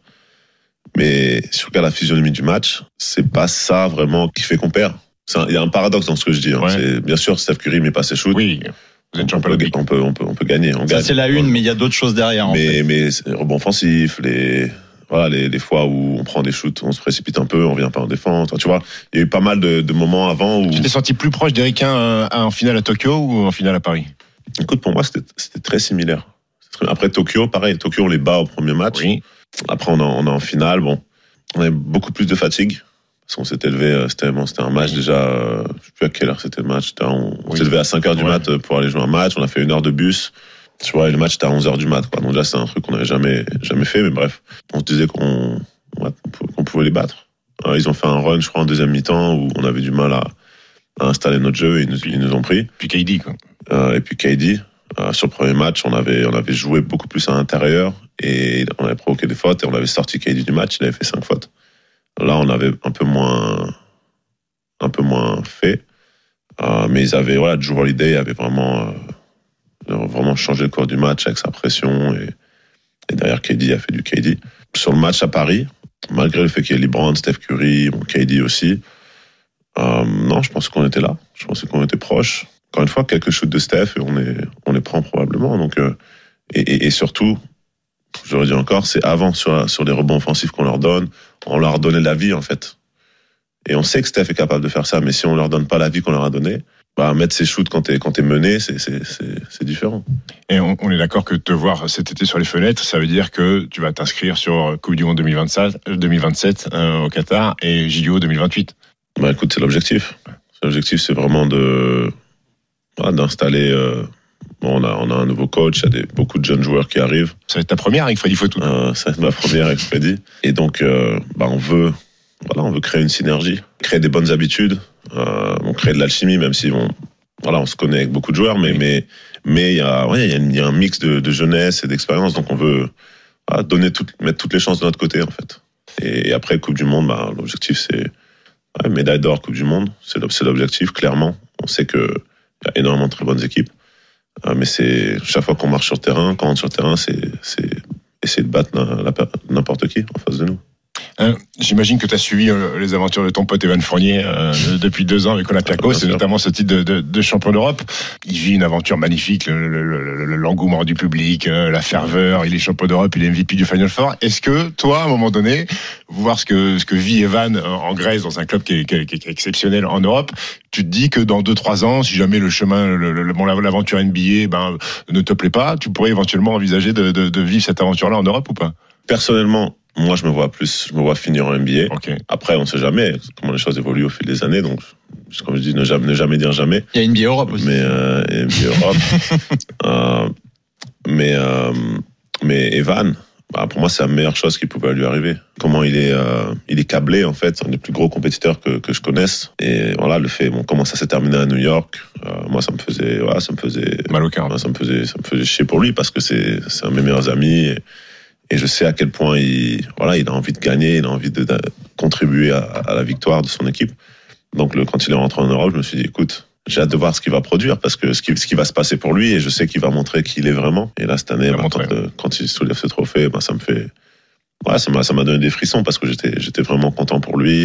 Mais si on regarde la physionomie du match, c'est pas ça vraiment qui fait qu'on perd. C'est un, il y a un paradoxe dans ce que je dis. Hein. Ouais. C'est, bien sûr, Steph Curry met pas ses shoots. Oui. Vous êtes champion olympique. On peut, on peut, on peut gagner. On ça, gagne. C'est la une, mais il y a d'autres choses derrière. Mais, en fait. mais rebond offensif, les, voilà, les, les fois où on prend des shoots, on se précipite un peu, on vient pas en défense. Tu vois, il y a eu pas mal de, de moments avant où. Tu t'es senti plus proche d'Éricain euh, en finale à Tokyo ou en finale à Paris ? Écoute, pour moi, c'était, c'était très similaire. Après Tokyo, pareil, Tokyo, on les bat au premier match. Oui. Après, on est en, on est en finale. Bon, on avait beaucoup plus de fatigue. Parce qu'on s'était levé, c'était, bon, c'était un match déjà, euh, je sais plus à quelle heure c'était le match. On, on oui. s'est levé à cinq heures du ouais. mat pour aller jouer un match. On a fait une heure de bus. Tu vois, et le match était à onze heures du mat, quoi. Donc là, c'est un truc qu'on n'avait jamais, jamais fait. Mais bref, on se disait qu'on, qu'on pouvait les battre. Alors, ils ont fait un run, je crois, en deuxième mi-temps où on avait du mal à, à installer notre jeu et ils nous, ils nous ont pris. Puis K D, quoi. Euh, et puis K D. Euh, sur le premier match, on avait, on avait joué beaucoup plus à l'intérieur et on avait provoqué des fautes et on avait sorti K D du match, il avait fait cinq fautes. Là, on avait un peu moins, un peu moins fait. Euh, mais ils avaient, voilà, Drew Holiday avait vraiment, euh, vraiment changé le cours du match avec sa pression et, et derrière K D a fait du K D. Sur le match à Paris, malgré le fait qu'il y ait LeBron, Steph Curry, bon, K D aussi, euh, non, je pense qu'on était là. Je pensais qu'on était proches. Encore une fois, quelques shoots de Steph et on, est, on les prend probablement. Donc, euh, et, et, et surtout, je le redis encore, c'est avant sur, sur les rebonds offensifs qu'on leur donne, on leur a donné la vie en fait. Et on sait que Steph est capable de faire ça, mais si on leur donne pas la vie qu'on leur a donnée, bah, mettre ses shoots quand t'es, quand t'es mené, c'est, c'est, c'est, c'est différent. Et on, on est d'accord que te voir cet été sur les fenêtres, ça veut dire que tu vas t'inscrire sur Coupe du Monde deux mille vingt-sept, deux mille vingt-sept euh, au Qatar et J O deux mille vingt-huit. Bah écoute, c'est l'objectif. L'objectif, c'est vraiment de... Ah, d'installer. Euh, bon, on a, on a un nouveau coach, il y a des, beaucoup de jeunes joueurs qui arrivent. Ça va être ta première avec Freddy Fotou. Euh, ça va être ma première avec Freddy. Et donc, euh, bah, on veut, voilà, on veut créer une synergie, créer des bonnes habitudes, euh, on crée de l'alchimie, même si on, voilà, on se connaît avec beaucoup de joueurs, mais, oui. mais, mais il y a, ouais, il y a, une, il y a un mix de, de jeunesse et d'expérience, donc on veut voilà, donner tout, mettre toutes les chances de notre côté, en fait. Et, et après Coupe du Monde, bah, l'objectif c'est ouais, médaille d'or, Coupe du Monde, c'est, c'est l'objectif clairement. On sait que il y a énormément de très bonnes équipes. Euh, mais c'est, chaque fois qu'on marche sur le terrain, quand on rentre sur le terrain, c'est, c'est essayer de battre n'importe qui en face de nous. Euh, j'imagine que tu as suivi euh, les aventures de ton pote Evan Fournier euh, depuis deux ans avec Olympiakos, c'est notamment ce titre de, de, de champion d'Europe. Il vit une aventure magnifique, le, le, le, l'engouement du public, euh, la ferveur, il est champion d'Europe, il est M V P du Final Four. Est-ce que toi, à un moment donné, voir ce que, ce que vit Evan en Grèce, dans un club qui est, qui est, qui est exceptionnel en Europe, tu te dis que dans deux trois ans, si jamais le chemin, le, le, bon, l'aventure N B A ben, ne te plaît pas, tu pourrais éventuellement envisager de, de, de vivre cette aventure-là en Europe ou pas? Personnellement, moi, je me vois plus, je me vois finir en N B A. Okay. Après, on ne sait jamais comment les choses évoluent au fil des années. Donc, comme je dis, ne jamais, ne jamais dire jamais. Il y a N B A Europe aussi. Mais, euh, N B A Europe. euh, mais, euh, mais Evan, bah, pour moi, c'est la meilleure chose qui pouvait lui arriver. Comment il est, euh, il est câblé, en fait. C'est un des plus gros compétiteurs que, que je connaisse. Et voilà, le fait, bon, comment ça s'est terminé à New York, euh, moi, ça me faisait, voilà, ça me faisait, mal au cœur. Ça me faisait, ça me faisait chier pour lui parce que c'est, c'est un de mes meilleurs amis. Et, Et je sais à quel point il, voilà, il a envie de gagner, il a envie de, de contribuer à, à la victoire de son équipe. Donc, le, quand il est rentré en Europe, je me suis dit, écoute, j'ai hâte de voir ce qu'il va produire parce que ce qui, ce qui va se passer pour lui, et je sais qu'il va montrer qui il est vraiment. Et là, cette année, bah, quand, euh, quand il soulève ce trophée, bah, ça me fait, ouais, ça m'a, ça m'a donné des frissons parce que j'étais, j'étais vraiment content pour lui.